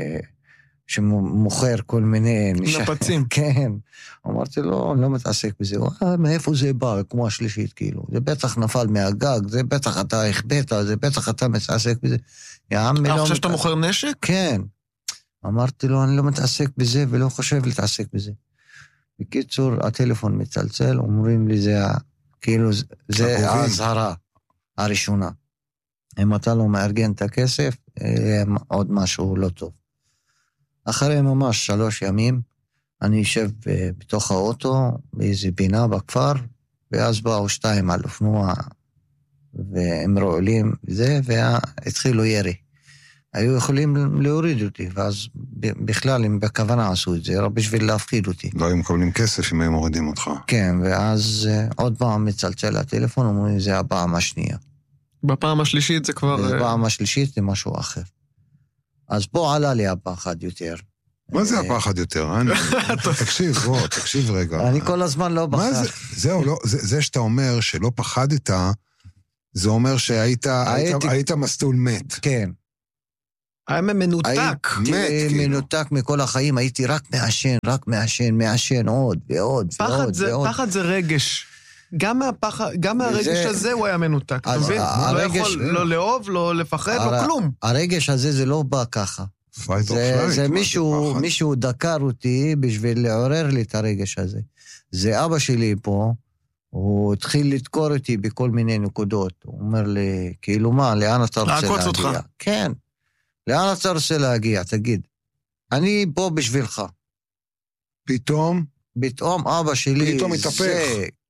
שמוכר כל מיני... נפצים. כן. אמרתי לו, אני לא מתעסק בזה. מאיפה זה בא? כמו השלישית, כאילו. זה בטח נפל מהגג, זה בטח אתה הכבאת, זה בטח אתה מתעסק בזה. אתה חושב שאתה מוכר נשק? כן. אמרתי לו, אני לא מתעסק בזה ולא חושב להתעסק בזה. בקיצור, הטלפון מצלצל, אומרים לי, זה ההזהרה הראשונה. אם אתה לא מארגן את הכסף, עוד משהו לא טוב. אחרי ממש 3 ימים, אני יושב בתוך האוטו, באיזו פינה בכפר, ואז באו 2 על אופנוע, והם רועלים וזה, והתחילו ירי. היו יכולים להוריד אותי, ואז בכלל הם בכוונה עשו את זה, רק בשביל להפחיד אותי. לא היו מקבלים כסף אם היו מורידים אותך. כן, ואז עוד פעם מצלצל הטלפון, אומרים, זה הפעם השנייה. בפעם השלישית זה כבר... בפעם השלישית זה משהו אחר. אז פה עלה לי הפחד יותר. מה זה הפחד יותר? תקשיב רגע. אני כל הזמן לא בחד. זהו, זה שאתה אומר שלא פחדת, זה אומר שהיית מסלול מת. כן. היה מנותק. מנותק מכל החיים, הייתי רק מעשן עוד ועוד. פחד זה רגש. גם מהרגש הזה הוא היה מנותק. אתה מבין? לא יכול לא לאהוב, לא לפחד, לא כלום. הרגש הזה זה לא בא ככה. זה מישהו דקר אותי בשביל לעורר לי את הרגש הזה. זה אבא שלי פה, הוא התחיל לדקור אותי בכל מיני נקודות. הוא אומר לי, כאילו מה, לאן אתה רוצה להגיע? לעקוץ אותך. כן. לאן אתה רוצה להגיע? תגיד. אני פה בשבילך. פתאום אבא שלי... פתאום מתהפך.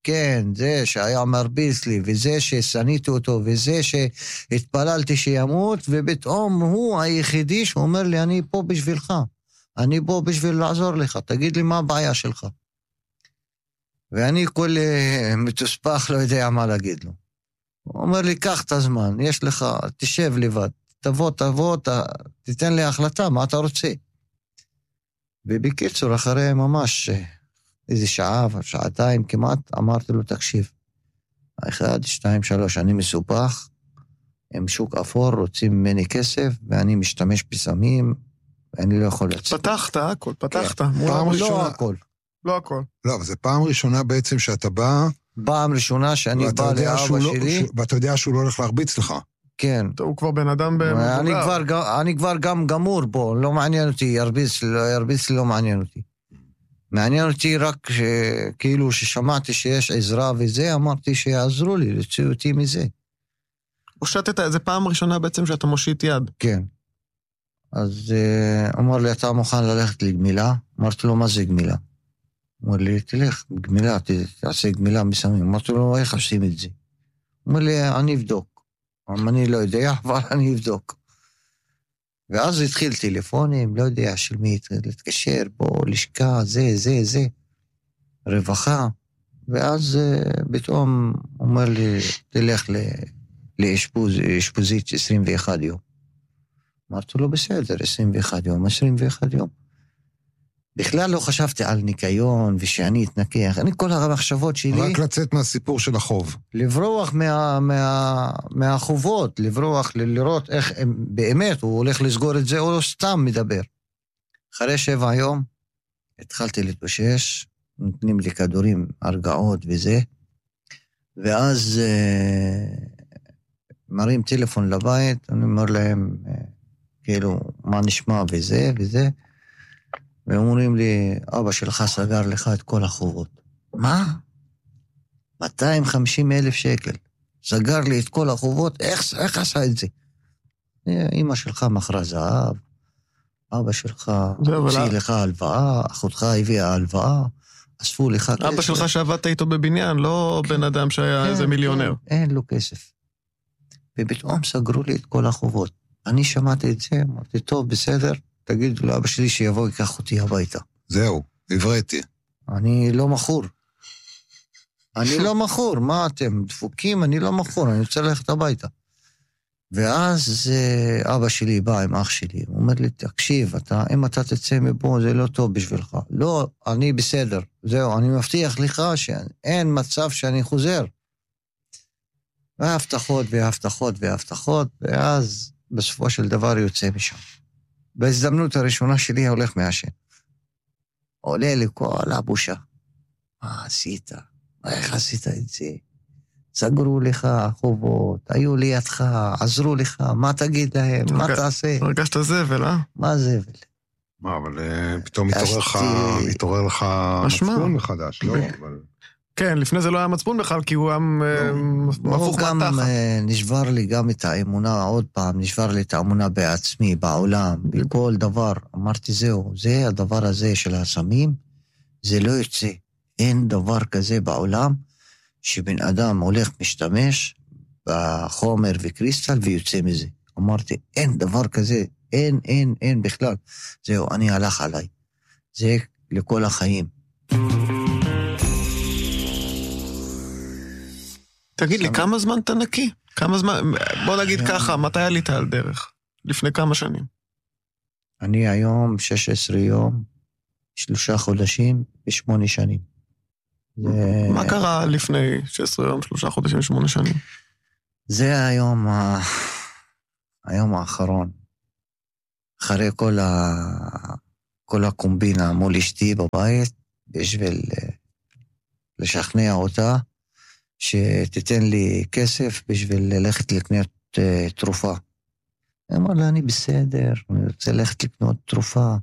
כן, זה שהיה מרביץ לי, וזה ששניתי אותו, וזה שהתפללתי שימות, ופתאום הוא היחידי שאומר לי, אני פה בשבילך, אני פה בשביל לעזור לך, תגיד לי מה הבעיה שלך. ואני כל מתוספח לא יודע מה להגיד לו. הוא אומר לי, קח את הזמן, יש לך, תשב לבד, תבוא, תיתן לי החלטה, מה אתה רוצה? ובקיצור, אחרי ממש איזה שעה, שעתיים כמעט, אמרתי לו, תקשיב, 1, 2, 3, אני מסופח, עם שוק אפור, רוצים ממני כסף, ואני משתמש בסמים, ואני לא יכול לצאת. פתחת הכל, פתחת. לא הכל. לא הכל. לא, אבל זה פעם ראשונה בעצם שאתה בא... פעם ראשונה שאני בא לאבא שלי... ואתה יודע שהוא לא הולך להרביץ לך. כן. הוא כבר בן אדם במבוגר. אני כבר גם גמור בו, לא מעניין אותי, ירביץ לא מעניין אותי. מעניין אותי רק כאילו ששמעתי שיש עזרה וזה, אמרתי שיעזרו לי, להוציא אותי מזה. הושטת, זה פעם ראשונה בעצם שאתה מושיט יד. כן. אז אמר לי, אתה מוכן ללכת לגמילה? אמרתי לו, מה זה גמילה? אמר לי, תלך, גמילה, תעשה גמילה מסמים. אמרתי לו, איך עושים את זה? אמר לי, אני אבדוק. אני לא יודע, אבל אני אבדוק. ואז התחיל טלפונים, לא יודע של מי, להתקשר פה, לשכה, זה, רווחה. ואז פתאום אומר לי, תלך לאשפוזית 21 יום. אמרתי לו, בסדר, 21 יום. בכלל לא חשבתי על ניקיון ושאני אתנקח. אני כל המחשבות שלי... רק לצאת מהסיפור של החוב. לברוח מהחובות, לברוח, לראות איך באמת הוא הולך לסגור את זה או סתם מדבר. אחרי 7 יום התחלתי להתאושש, נותנים לי כדורים, הרגעות וזה, ואז מרים טלפון לבית, אני אומר להם, כאילו, מה נשמע וזה, ואומרים לי, אבא שלך סגר לך את כל החובות. מה? 250,000 שקל. סגר לי את כל החובות, איך עשה את זה? אמא שלך מכרה זהב, אבא שלך הוציא לך הלוואה, אחותך הביאה הלוואה, אספו לך כסף. אבא שלך שעבדת איתו בבניין, לא בן אדם שהיה איזה מיליונר. אין לו כסף. ופתאום סגרו לי את כל החובות. אני שמעתי את זה, אמרתי, טוב, בסדר, תגידו לאבא שלי שיבוא ייקח אותי הביתה. זהו, הבראתי. אני לא מכור. מה אתם דפוקים? אני לא מכור, אני רוצה ללכת הביתה. ואז אבא שלי בא עם אח שלי, הוא אומר לי, תקשיב, אם אתה תצא מפה, זה לא טוב בשבילך. לא, אני בסדר. זהו, אני מבטיח לך שאין מצב שאני חוזר. והבטחות, ואז בסופו של דבר יוצא משם. בהזדמנות הראשונה שלי הולך מעשן. עולה לי כל הבושה. מה עשית? איך עשית את זה? סגרו לך חובות, היו לידך, עזרו לך, מה תגיד להם, מה תעשה? הרגשת זבל, אה? מה זבל? מה, אבל פתאום התעורר לך מצפון מחדש, לא? כן, לפני זה לא היה מצפון בכלל, כי הוא היה מפוך גם מתחת. נשבר לי גם את האמונה, עוד פעם, נשבר לי את האמונה בעצמי, בעולם, בכל דבר. אמרתי, זהו, זה הדבר הזה של הסמים, זה לא יוצא. אין דבר כזה בעולם, שבן אדם הולך משתמש בחומר וקריסטל ויוצא מזה. אמרתי, אין דבר כזה, אין בכלל. זהו, אני הלך עליי. זה לכל החיים. תגיד לי, כמה זמן אתה נקי? כמה זמן, בוא נגיד ככה, מתי עלית על דרך? לפני כמה שנים? אני היום 16 יום, 3 חודשים ו8 שנים. מה קרה לפני 16 יום, 3 חודשים ו8 שנים? זה היום האחרון. אחרי כל הקומבינה מול אשתי בבית, בשביל לשכנע אותה, שתיתן לי כסף בשביל ללכת לקנות תרופה. אמר לה, אני בסדר, אני רוצה ללכת לקנות תרופה.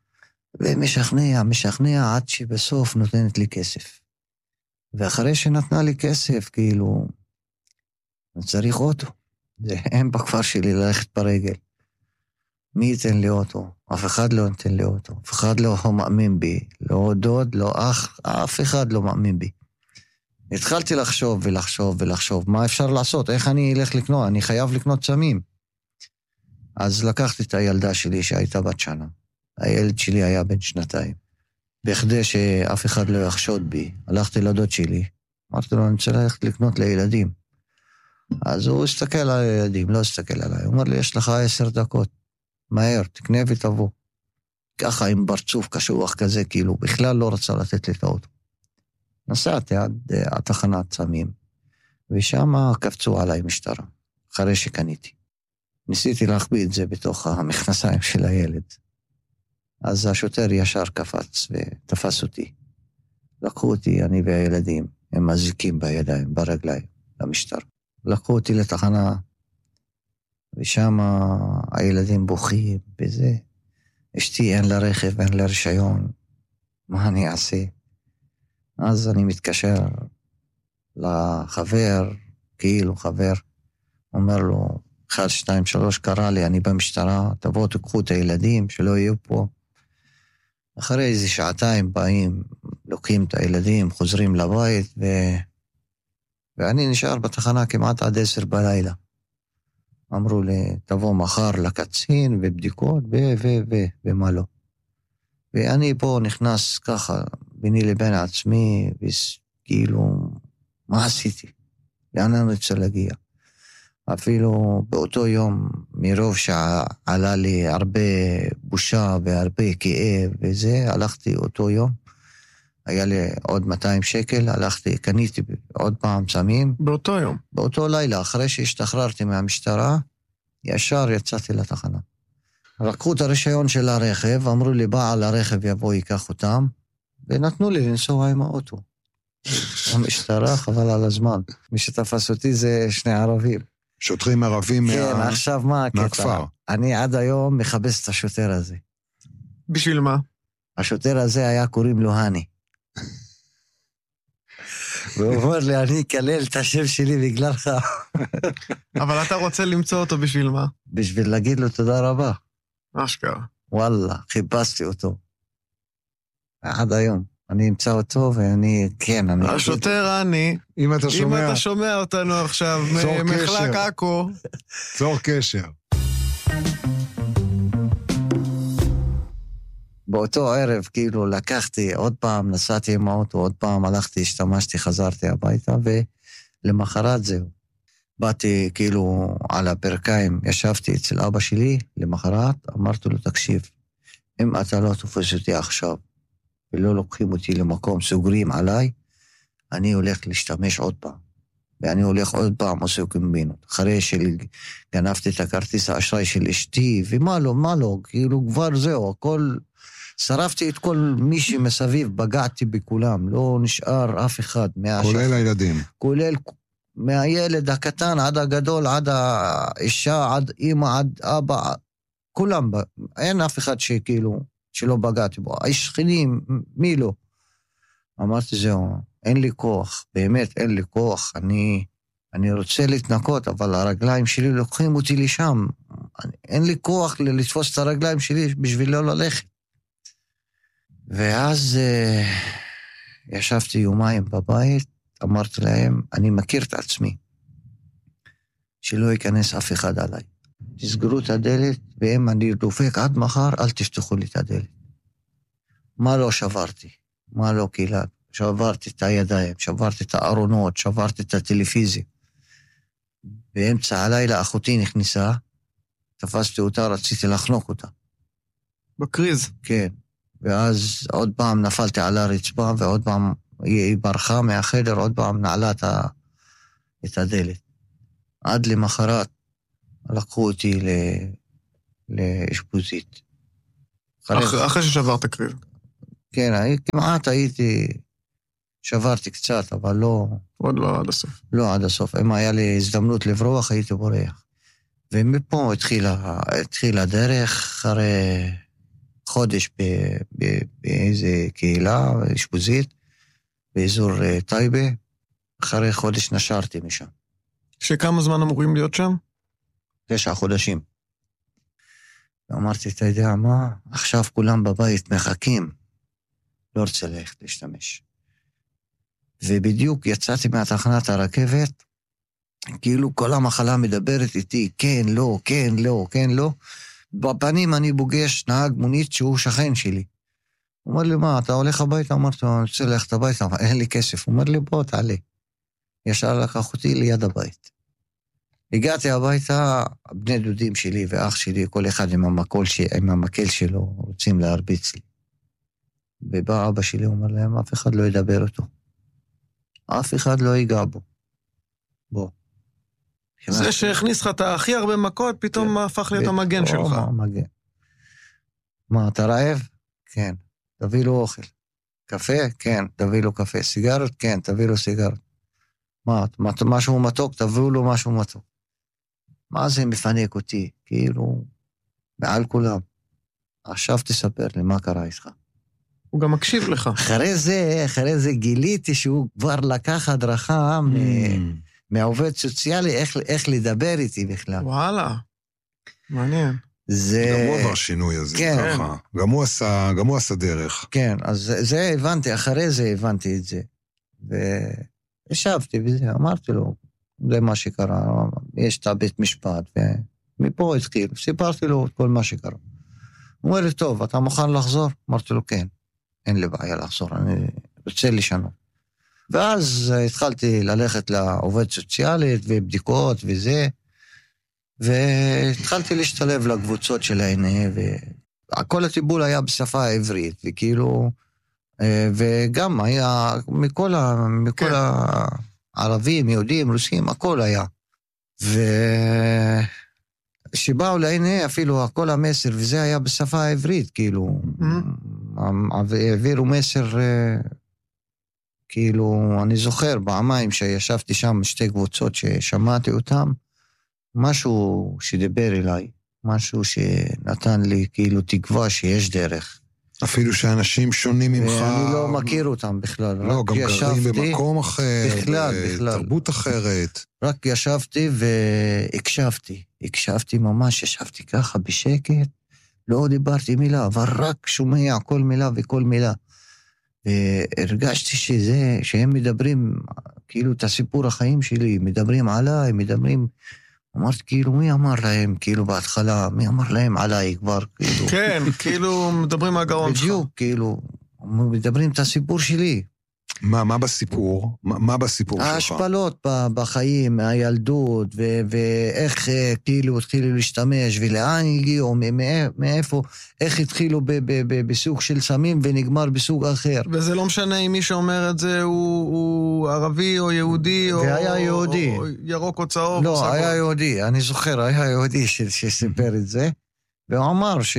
ומשכנע עד שבסוף נותנת לי כסף. ואחרי שנתנה לי כסף, כאילו, אני צריך אוטו. זה אין בכפר שלי ללכת ברגל. מי ייתן לי אוטו? אף אחד לא ייתן לי אוטו. אף אחד לא מאמין בי. לא דוד, לא אח, אף אחד לא מאמין בי. התחלתי לחשוב ולחשוב, מה אפשר לעשות? איך אני אלך לקנות? אני חייב לקנות סמים. אז לקחתי את הילדה שלי שהייתה בת שנה. הילד שלי היה בן 2. בכדי שאף אחד לא יחשוד בי, הלכתי לדוד שלי. אמרתי לו, אני רוצה ללכת לקנות לילדים. אז הוא הסתכל על הילדים, לא הסתכל עליי. הוא אומר לי, יש לך 10 דקות. מהר, תקנה ותבוא. ככה עם ברצוף קשוח כזה, כאילו, בכלל לא רצה לתת לי את האוטו. נסעתי עד התחנת סמים, ושם קפצו עליי משטרה, אחרי שקניתי. ניסיתי להחביא את זה בתוך המכנסיים של הילד. אז השוטר ישר קפץ ותפס אותי. לקחו אותי, אני והילדים, הם מזיקים בידיים, ברגליים, למשטרה. לקחו אותי לתחנה, ושם הילדים בוכים בזה. אשתי אין לה רכב, אין לה רישיון. מה אני אעשה? אז אני מתקשר לחבר, כאילו חבר, אומר לו, 1, 2, 3 קרא לי, אני במשטרה, תבואו תקחו את הילדים שלא יהיו פה. אחרי איזה 2 באים, לוקחים את הילדים, חוזרים לבית, ואני נשאר בתחנה כמעט עד 10 בלילה. אמרו לי, תבוא מחר לקצין ובדיקות ומה לא. ואני פה נכנס ככה, ביני לבין עצמי, וכאילו, מה עשיתי? לאן אני רוצה להגיע? אפילו באותו יום, מרוב שעלה לי הרבה בושה והרבה כאב וזה, הלכתי אותו יום, היה לי עוד 200 שקל, הלכתי, קניתי עוד פעם סמים. באותו יום? באותו לילה, אחרי שהשתחררתי מהמשטרה, ישר יצאתי לתחנה. לקחו את הרישיון של הרכב, אמרו לי, בעל הרכב יבוא, ייקח אותם, ונתנו לי לנסוע עם האוטו. המשטרה, חבל על הזמן. מי שתפס אותי זה 2 ערבים. שוטרים ערבים כן, עכשיו מה הקטע? מהכפר. אני עד היום מחפש את השוטר הזה. בשביל מה? השוטר הזה היה קוראים לו הני. והוא אומר לי, אני אקלל את השם שלי בגללך. אבל אתה רוצה למצוא אותו בשביל מה? בשביל להגיד לו תודה רבה. אשכרה. וואלה, חיפשתי אותו. עד היום. אני אמצא אותו ואני, כן, אני... השוטר אני, אם אתה שומע אותנו עכשיו, מחלק עכו. צור קשר. באותו ערב, כאילו, לקחתי, עוד פעם נסעתי עם האוטו, עוד פעם הלכתי, השתמשתי, חזרתי הביתה, ולמחרת זהו. באתי, כאילו, על הברכיים, ישבתי אצל אבא שלי, למחרת, אמרתי לו, תקשיב, אם אתה לא תופס אותי עכשיו, ולא לוקחים אותי למקום, סוגרים עליי, אני הולך להשתמש עוד פעם. ואני הולך עוד פעם עושה קומבינות. אחרי שגנבתי את הכרטיס האשראי של אשתי, ומה לא, כאילו כבר זהו, הכל, שרפתי את כל מי שמסביב, בגעתי בכולם, לא נשאר אף אחד. כולל הילדים. כולל מהילד הקטן עד הגדול, עד האישה, עד אמא, עד אבא, כולם, אין אף אחד שכאילו, שלא בגעתי בו. השכנים, מי לא? אמרתי זהו, אין לי כוח, באמת אין לי כוח, אני רוצה להתנקות, אבל הרגליים שלי לוקחים אותי לשם, אין לי כוח לתפוס את הרגליים שלי בשביל לא ללכת. ואז ישבתי יומיים בבית, אמרתי להם, אני מכיר את עצמי, שלא ייכנס אף אחד עליי. תסגרו את הדלת, ואם אני דופק עד מחר, אל תפתחו לי את הדלת. מה לא שברתי? מה לא קילת? שברתי את הידיים, שברתי את הארונות, שברתי את הטלוויזיה. באמצע הלילה אחותי נכנסה, תפסתי אותה, רציתי לחנוק אותה. בקריז? כן. ואז עוד פעם נפלתי על הרצפה, ועוד פעם היא ברחה מהחדר, עוד פעם נעלה את הדלת. עד למחרת לקחו אותי לאשפוזית. אחרי ששברת קריז? כן, כמעט שברתי קצת, אבל לא... עוד לא עד הסוף. לא עד הסוף. אם היה לי הזדמנות לברוח, הייתי בורח. ומפה התחילה הדרך, אחרי חודש באיזה קהילה, אשפוזית, באזור טייבה, אחרי חודש נשרתי משם. שכמה זמן אמורים להיות שם? 9 חודשים. ואמרתי, אתה יודע מה? עכשיו כולם בבית מחכים. לא רוצה ללכת להשתמש. ובדיוק יצאתי מהתחנת הרכבת, כאילו כל המחלה מדברת איתי, כן, לא, כן, לא, כן, לא. בפנים אני פוגש נהג מונית שהוא שכן שלי. הוא אומר לי, מה, אתה הולך הביתה? אמרתי, אני רוצה ללכת הביתה, אבל אין לי כסף. הוא אומר לי, בוא, תעלה. ישר לקח אותי ליד הבית. הגעתי הביתה, בני דודים שלי ואח שלי, כל אחד עם המקל שלו, רוצים להרביץ לי. ובא אבא שלי, אומר להם, אף אחד לא ידבר אותו. אף אחד לא ייגע בו. בוא. זה שהכניס לך את הכי הרבה מכות, פתאום הפך להיות המגן שלך. מגן. מה, אתה רעב? כן. תביא לו אוכל. קפה? כן, תביא לו קפה. סיגרת? כן, תביא לו סיגרת. מה, משהו מתוק? תביאו לו משהו מתוק. מה זה מפנק אותי? כאילו, מעל כולם. עכשיו תספר לי מה קרה איתך. הוא גם מקשיב לך. אחרי זה גיליתי שהוא כבר לקח הדרכה מהעובד סוציאלי, איך לדבר איתי בכלל. וואלה, מעניין. גם הוא עבר שינוי הזה, כן. ככה. גם הוא עשה דרך. כן, אז זה הבנתי, אחרי זה הבנתי את זה. וישבתי וזה, אמרתי לו, זה מה שקרה, יש את הבית משפט, ומפה התחיל, סיפרתי לו את כל מה שקרה. הוא אומר לי, טוב, אתה מוכן לחזור? אמרתי לו, כן, אין לי בעיה לחזור, אני רוצה לשנות. ואז התחלתי ללכת לעובד סוציאלית ובדיקות וזה, והתחלתי להשתלב לקבוצות של העיני, וכל הטיפול היה בשפה העברית, וכאילו, וגם היה מכל הערבים, יהודים, רוסים, הכל היה. ושבאו לעיני אפילו כל המסר, וזה היה בשפה העברית, כאילו, העבירו מסר, כאילו, אני זוכר פעמיים שישבתי שם שתי קבוצות ששמעתי אותם, משהו שדיבר אליי, משהו שנתן לי כאילו תקווה שיש דרך. אפילו שאנשים שונים ממך. אני לא מכיר אותם בכלל. לא, גם גרים במקום אחר, בתרבות אחרת. רק ישבתי והקשבתי. הקשבתי ממש, ישבתי ככה בשקט, לא דיברתי מילה, אבל רק שומע כל מילה וכל מילה. והרגשתי שהם מדברים, כאילו את הסיפור החיים שלי, מדברים עליי, מדברים... אמרתי, כאילו, מי אמר להם, כאילו, בהתחלה, מי אמר להם עליי כבר, כאילו. כן, כאילו, מדברים מהגרון שלך. בדיוק, כאילו, מדברים את הסיפור שלי. מה בסיפור? מה בסיפור שלך? ההשפלות בחיים, הילדות, ואיך, כאילו, התחילו להשתמש, ולאן הגיעו, מאיפה, איך התחילו בסוג של סמים, ונגמר בסוג אחר. וזה לא משנה אם מי שאומר את זה הוא ערבי או יהודי, או ירוק או צהוב. לא, היה יהודי, אני זוכר, היה יהודי שסיפר את זה, והוא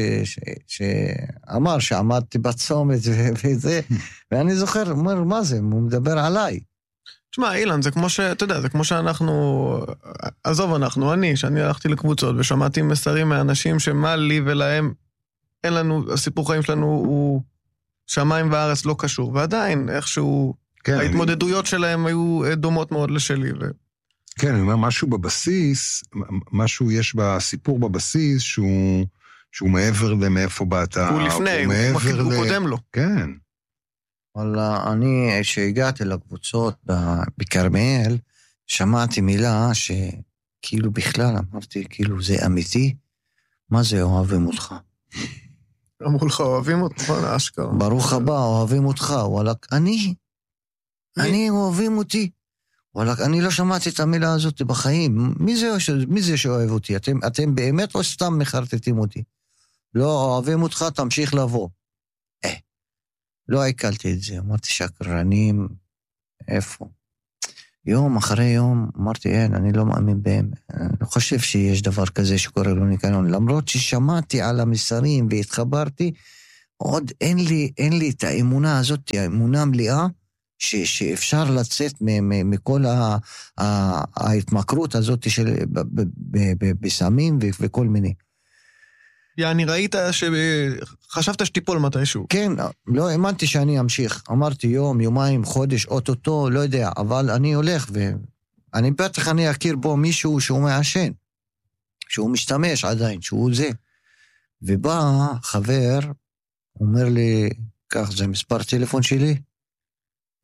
אמר שעמדתי בצומת וזה, ואני זוכר, הוא אומר, מה זה? הוא מדבר עליי. תשמע, אילן, זה כמו אתה יודע, זה כמו שאנחנו, עזוב שאני הלכתי לקבוצות ושמעתי מסרים מאנשים שמה לי ולהם, אין לנו, הסיפור חיים שלנו הוא שמיים וארץ לא קשור, ועדיין איכשהו, ההתמודדויות שלהם היו דומות מאוד לשלי. כן, אני אומר, משהו בבסיס, משהו יש בסיפור בבסיס שהוא מעבר למאיפה באת. הוא לפני, הוא קודם לו. כן. אבל אני, שהגעתי לקבוצות בכרמיאל, שמעתי מילה שכאילו בכלל אמרתי, כאילו זה אמיתי, מה זה אוהבים אותך? אמרו לך, אוהבים אותך, אשכרה. ברוך הבא, אוהבים אותך, וואלה, אני אוהבים אותי. וואלה, אני לא שמעתי את המילה הזאת בחיים. מי זה שאוהב אותי? אתם באמת או סתם מחרטטים אותי? לא אוהבים אותך, תמשיך לבוא. לא עיקלתי את זה, אמרתי שקרנים, איפה? יום אחרי יום, אמרתי, אין, אני לא מאמין בהם. אני לא חושב שיש דבר כזה שקורא לו ניקיון. למרות ששמעתי על המסרים והתחברתי, עוד אין לי את האמונה הזאת, האמונה מלאה, שאפשר לצאת מכל ההתמכרות הזאת בסמים וכל מיני. יעני, ראית חשבת שתיפול מתישהו. כן, לא האמנתי שאני אמשיך. אמרתי יום, יומיים, חודש, אוטוטו, לא יודע, אבל אני הולך ואני בטח אני אכיר בו מישהו שהוא מעשן, שהוא משתמש עדיין, שהוא זה. ובא חבר, אומר לי, כך זה מספר טלפון שלי,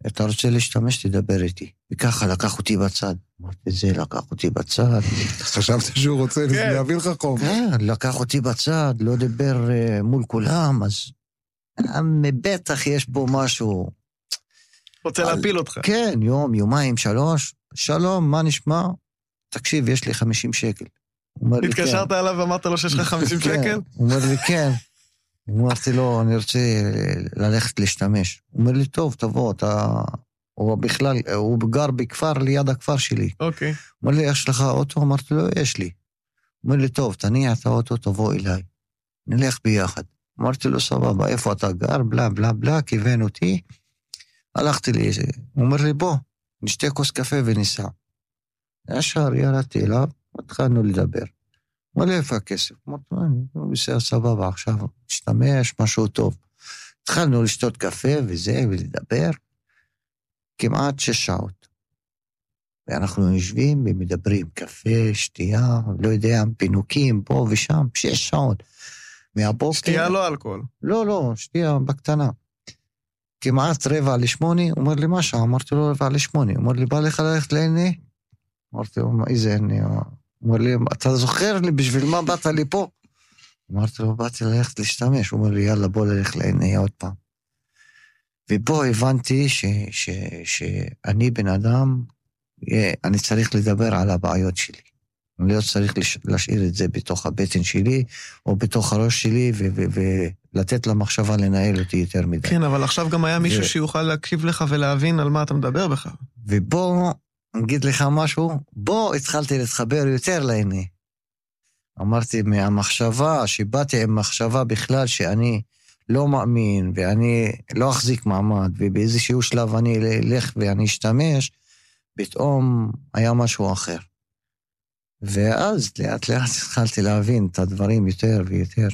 אתה רוצה להשתמש, תדבר איתי. וככה לקח אותי בצד. אמרתי, זה לקח אותי בצד. חשבת שהוא רוצה להביא לך חום. כן, לקח אותי בצד, לא דיבר מול כולם, אז בטח יש פה משהו. רוצה להפיל אותך. כן, יום, יומיים, 3. שלום, מה נשמע? תקשיב, יש לי 50 שקל. התקשרת עליו ואמרת לו שיש לך 50 שקל? הוא אומר לי, כן. אמרתי לו, אני רוצה ללכת להשתמש. הוא אומר לי, טוב, תבוא, הוא בכלל, הוא גר בכפר ליד הכפר שלי. אוקיי. הוא אומר לי, יש לך אוטו? אמרתי לו, יש לי. הוא אומר לי, טוב, תניע את האוטו, תבוא אליי. נלך ביחד. אמרתי לו, סבבה, איפה אתה גר? בלה, בלה, בלה, כיוון אותי. הלכתי לי, הוא אומר לי, בוא, נשתה כוס קפה וניסע. ישר ירדתי אליו, התחלנו לדבר. אמר לי, איפה הכסף? אמרתי, אני בסדר, סבבה, עכשיו נשתמש, משהו טוב. התחלנו לשתות קפה וזה, ולדבר, כמעט 6 שעות. ואנחנו יושבים ומדברים, קפה, שתייה, לא יודע, פינוקים, פה ושם, 6 שעות. מהבוקר... שתייה לא אלכוהול. לא, שתייה בקטנה. כמעט 7:45, הוא אומר לי, מה שעה? אמרתי לו, 7:45. הוא אומר לי, בא לך ללכת לעיני? אמרתי לו, איזה עיני? הוא אומר לי, אתה זוכר לי, בשביל מה באת לי פה? אמרתי לו, באתי ללכת להשתמש. הוא אומר לי, יאללה, בוא ללכת לעיני עוד פעם. ופה הבנתי שאני בן אדם, אני צריך לדבר על הבעיות שלי. אני לא צריך להשאיר את זה בתוך הבטן שלי, או בתוך הראש שלי, ולתת למחשבה לנהל אותי יותר מדי. כן, אבל עכשיו גם היה מישהו שיוכל להקשיב לך ולהבין על מה אתה מדבר בכלל. ובוא, נגיד לך משהו, בוא התחלתי להתחבר יותר לעיני. אמרתי, מהמחשבה, שבאתי עם מחשבה בכלל שאני לא מאמין, ואני לא אחזיק מעמד, ובאיזשהו שלב אני אלך ואני אשתמש, פתאום היה משהו אחר. ואז לאט לאט התחלתי להבין את הדברים יותר ויותר.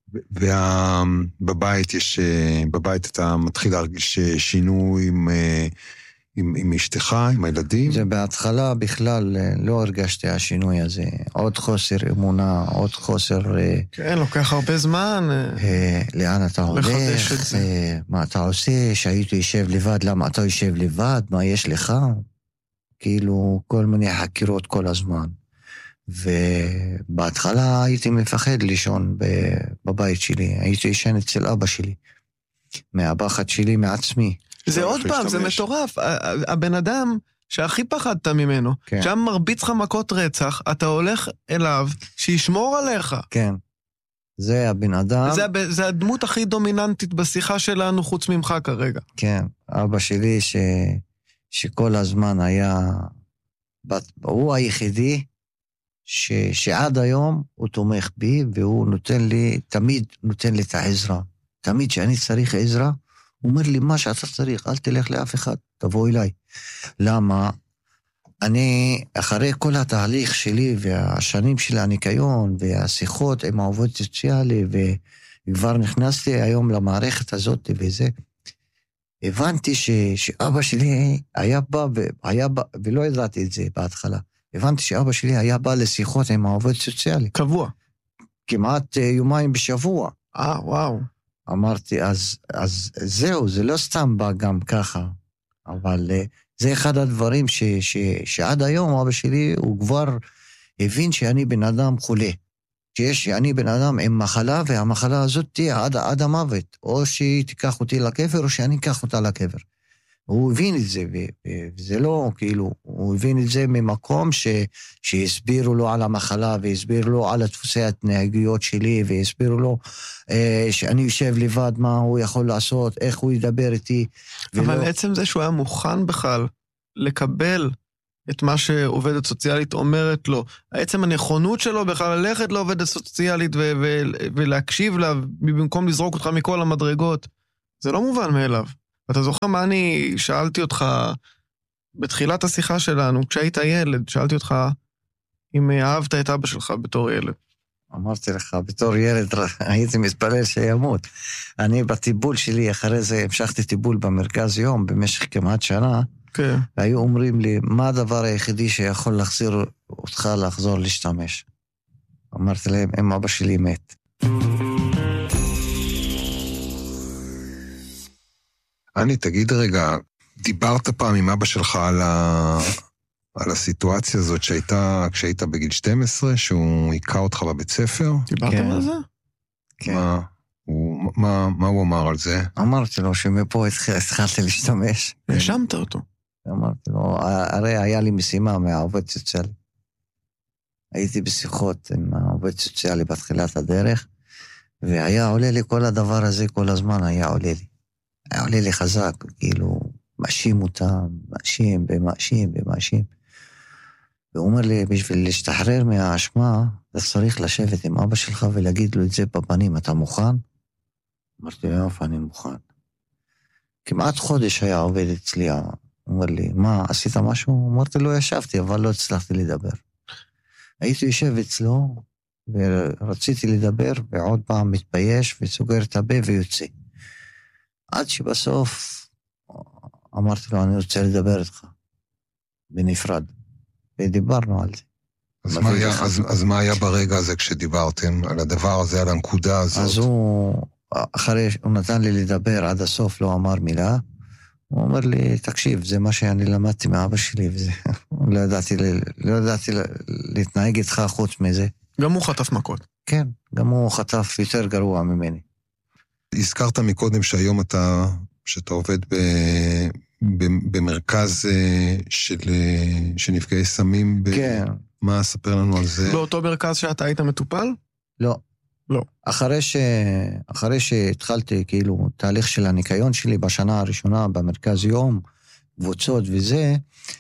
ובבית בבית אתה מתחיל להרגיש שינוי עם אשתך, עם הילדים? זה בהתחלה בכלל לא הרגשתי השינוי הזה. עוד חוסר אמונה, עוד חוסר... כן, לוקח הרבה זמן. לאן אתה הולך? מה אתה עושה? שהייתי יושב לבד, למה אתה יושב לבד? מה יש לך? כאילו כל מיני חקירות כל הזמן. ובהתחלה הייתי מפחד לישון בבית שלי. הייתי ישן אצל אבא שלי. מהפחד שלי מעצמי. זה עוד פעם, זה מטורף. הבן אדם שהכי פחדת ממנו, שם מרביץ לך מכות רצח, אתה הולך אליו שישמור עליך. כן. זה הבן אדם. זה הדמות הכי דומיננטית בשיחה שלנו חוץ ממך כרגע. כן. אבא שלי שכל הזמן היה, הוא היחידי שעד היום הוא תומך בי, והוא נותן לי, תמיד נותן לי את העזרה. תמיד שאני צריך עזרה, הוא אומר לי, מה שאתה צריך, אל תלך לאף אחד, תבוא אליי. למה? אני, אחרי כל התהליך שלי, והשנים של הניקיון, והשיחות עם העובד סוציאלי, וכבר נכנסתי היום למערכת הזאת וזה, הבנתי שאבא שלי היה בא, ולא ידעתי את זה בהתחלה, הבנתי שאבא שלי היה בא לשיחות עם העובד סוציאלי. קבוע. כמעט יומיים בשבוע. וואו. אמרתי, אז זהו, זה לא סתם בא גם ככה, אבל זה אחד הדברים שעד היום אבא שלי, הוא כבר הבין שאני בן אדם חולה, שאני בן אדם עם מחלה, והמחלה הזאת תהיה עד המוות, או שהיא תיקח אותי לקבר, או שאני אקח אותה לקבר. הוא הבין את זה, וזה לא, כאילו, הוא הבין את זה ממקום שהסבירו לו על המחלה, והסבירו לו על הדפוסי התנהגויות שלי, והסבירו לו שאני יושב לבד, מה הוא יכול לעשות, איך הוא ידבר איתי. אבל עצם זה שהוא היה מוכן בכלל לקבל את מה שעובדת סוציאלית אומרת לו, עצם הנכונות שלו בכלל ללכת לעובדת סוציאלית ולהקשיב לה, במקום לזרוק אותך מכל המדרגות, זה לא מובן מאליו. אתה זוכר מה אני שאלתי אותך בתחילת השיחה שלנו, כשהיית ילד, שאלתי אותך אם אהבת את אבא שלך בתור ילד. אמרתי לך, בתור ילד הייתי מתפלל שימות. אני בטיפול שלי, אחרי זה המשכתי טיפול במרכז יום במשך כמעט שנה, כן. והיו אומרים לי, מה הדבר היחידי שיכול להחזיר אותך לחזור להשתמש? אמרתי להם, אם אבא שלי מת. אני, תגיד רגע, דיברת פעם עם אבא שלך על הסיטואציה הזאת שהייתה, כשהיית בגיל 12, שהוא היכה אותך בבית ספר? דיברתם על זה? כן. מה הוא אמר על זה? אמרתי לו שמפה התחלתי להשתמש. האשמת אותו. אמרתי לו, הרי היה לי משימה מהעובד סוציאלי. הייתי בשיחות עם העובד סוציאלי בתחילת הדרך, והיה עולה לי כל הדבר הזה, כל הזמן היה עולה לי. היה עולה לי חזק, כאילו, מאשים אותם, מאשים. והוא אומר לי, בשביל להשתחרר מהאשמה, אתה צריך לשבת עם אבא שלך ולהגיד לו את זה בפנים, אתה מוכן? אמרתי לו, אני מוכן. כמעט חודש היה עובד אצלי, הוא אומר לי, מה, עשית משהו? אמרתי לו, ישבתי, אבל לא הצלחתי לדבר. הייתי יושב אצלו, ורציתי לדבר, ועוד פעם מתבייש, וסוגר את הפה ויוצא. עד שבסוף, אמרתי לו, אני רוצה לדבר איתך, בנפרד. ודיברנו על זה. אז מה היה ברגע הזה כשדיברתם על הדבר הזה, על הנקודה הזאת? אז הוא נתן לי לדבר עד הסוף, לא אמר מילה. הוא אומר לי, תקשיב, זה מה שאני למדתי מאבא שלי, וזה, לא ידעתי להתנהג איתך חוץ מזה. גם הוא חטף מכות. כן, גם הוא חטף יותר גרוע ממני. הזכרת מקודם שהיום שאתה עובד במרכז של נפגעי סמים. כן. מה, ספר לנו על זה? באותו מרכז שאתה היית מטופל? לא. לא. אחרי שהתחלתי כאילו תהליך של הניקיון שלי בשנה הראשונה במרכז יום, קבוצות וזה,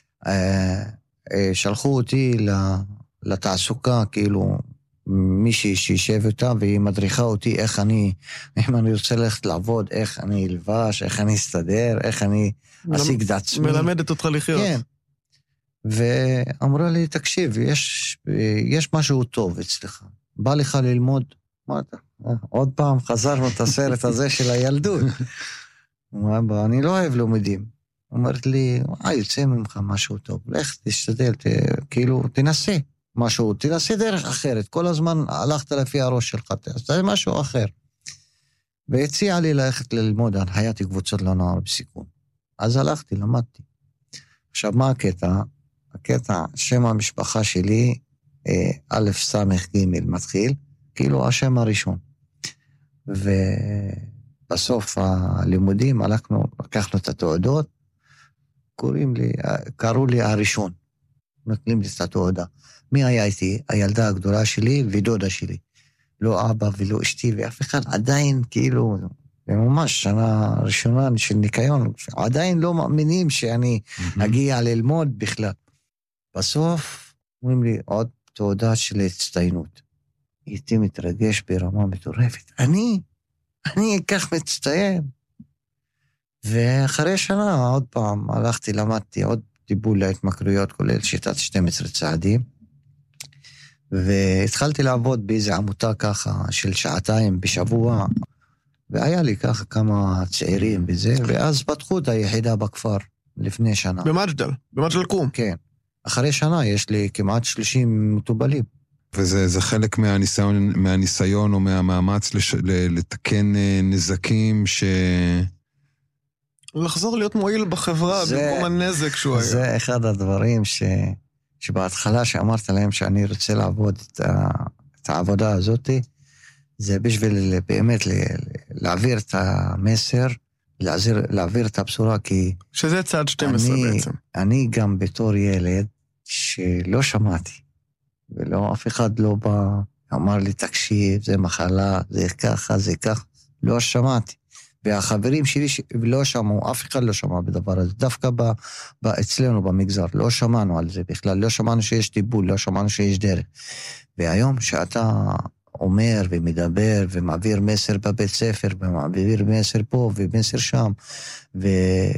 שלחו אותי לתעסוקה, כאילו מישהי שישב אותה, והיא מדריכה אותי איך אם אני רוצה ללכת לעבוד, איך אני אלבש, איך אני אסתדר, איך אני אשיג את עצמי. מלמדת אותך לחיות. כן. ואמרה לי, תקשיב, יש משהו טוב אצלך. בא לך ללמוד, עוד פעם חזרנו את הסרט הזה של הילדות. אני לא אוהב לומדים. אומרת לי, יוצא ממך משהו טוב, לך תשתדל, כאילו תנסה משהו, תנסה דרך אחרת, כל הזמן הלכת לפי הראש שלך, תעשה משהו אחר. והציע לי ללכת ללמוד הנחיית קבוצות לנוער בסיכון. אז הלכתי, למדתי. עכשיו מה הקטע, שם המשפחה שלי, א' סמך ג' מתחיל, כאילו השם הראשון. ובסוף הלימודים לקחנו את התעודות, קראו לי הראשון, נותנים לי את התעודה. מי היה איתי? הילדה הגדולה שלי ודודה שלי. לא אבא ולא אשתי, ואף אחד עדיין כאילו, ממש שנה ראשונה של ניקיון, עדיין לא מאמינים שאני אגיע ללמוד בכלל. בסוף, אומרים לי, עוד תעודה של הצטיינות. הייתי מתרגש ברמה מטורפת. אני אקח מצטיין. ואחרי שנה, עוד פעם, הלכתי, למדתי עוד טיפול להתמכרויות, כולל שיטת 12 צעדים, והתחלתי לעבוד באיזו עמותה ככה, של שעתיים בשבוע, והיה לי ככה כמה צעירים בזה, ואז פתחו את היחידה בכפר, לפני שנה. במג'דל כרום. כן. אחרי שנה יש לי כמעט 30 מטובלים. וזה חלק מהניסיון או מהמאמץ לתקן נזקים לחזור להיות מועיל בחברה, במקום הנזק שהוא היה. זה אחד הדברים שבהתחלה שאמרת להם שאני רוצה לעבוד את העבודה הזאת, זה בשביל באמת להעביר את המסר, להעביר את הבשורה, כי... שזה צעד 12 בעצם. אני גם בתור ילד שלא שמעתי, ולא, אף אחד לא בא, אמר לי, תקשיב, זה מחלה, זה ככה, זה ככה, לא שמעתי. והחברים שלי לא שמעו, אף אחד לא שמע בדבר הזה, דווקא אצלנו במגזר, לא שמענו על זה בכלל, לא שמענו שיש טיפול, לא שמענו שיש דרך. והיום שאתה אומר ומדבר ומעביר מסר בבית ספר, ומעביר מסר פה ומסר שם,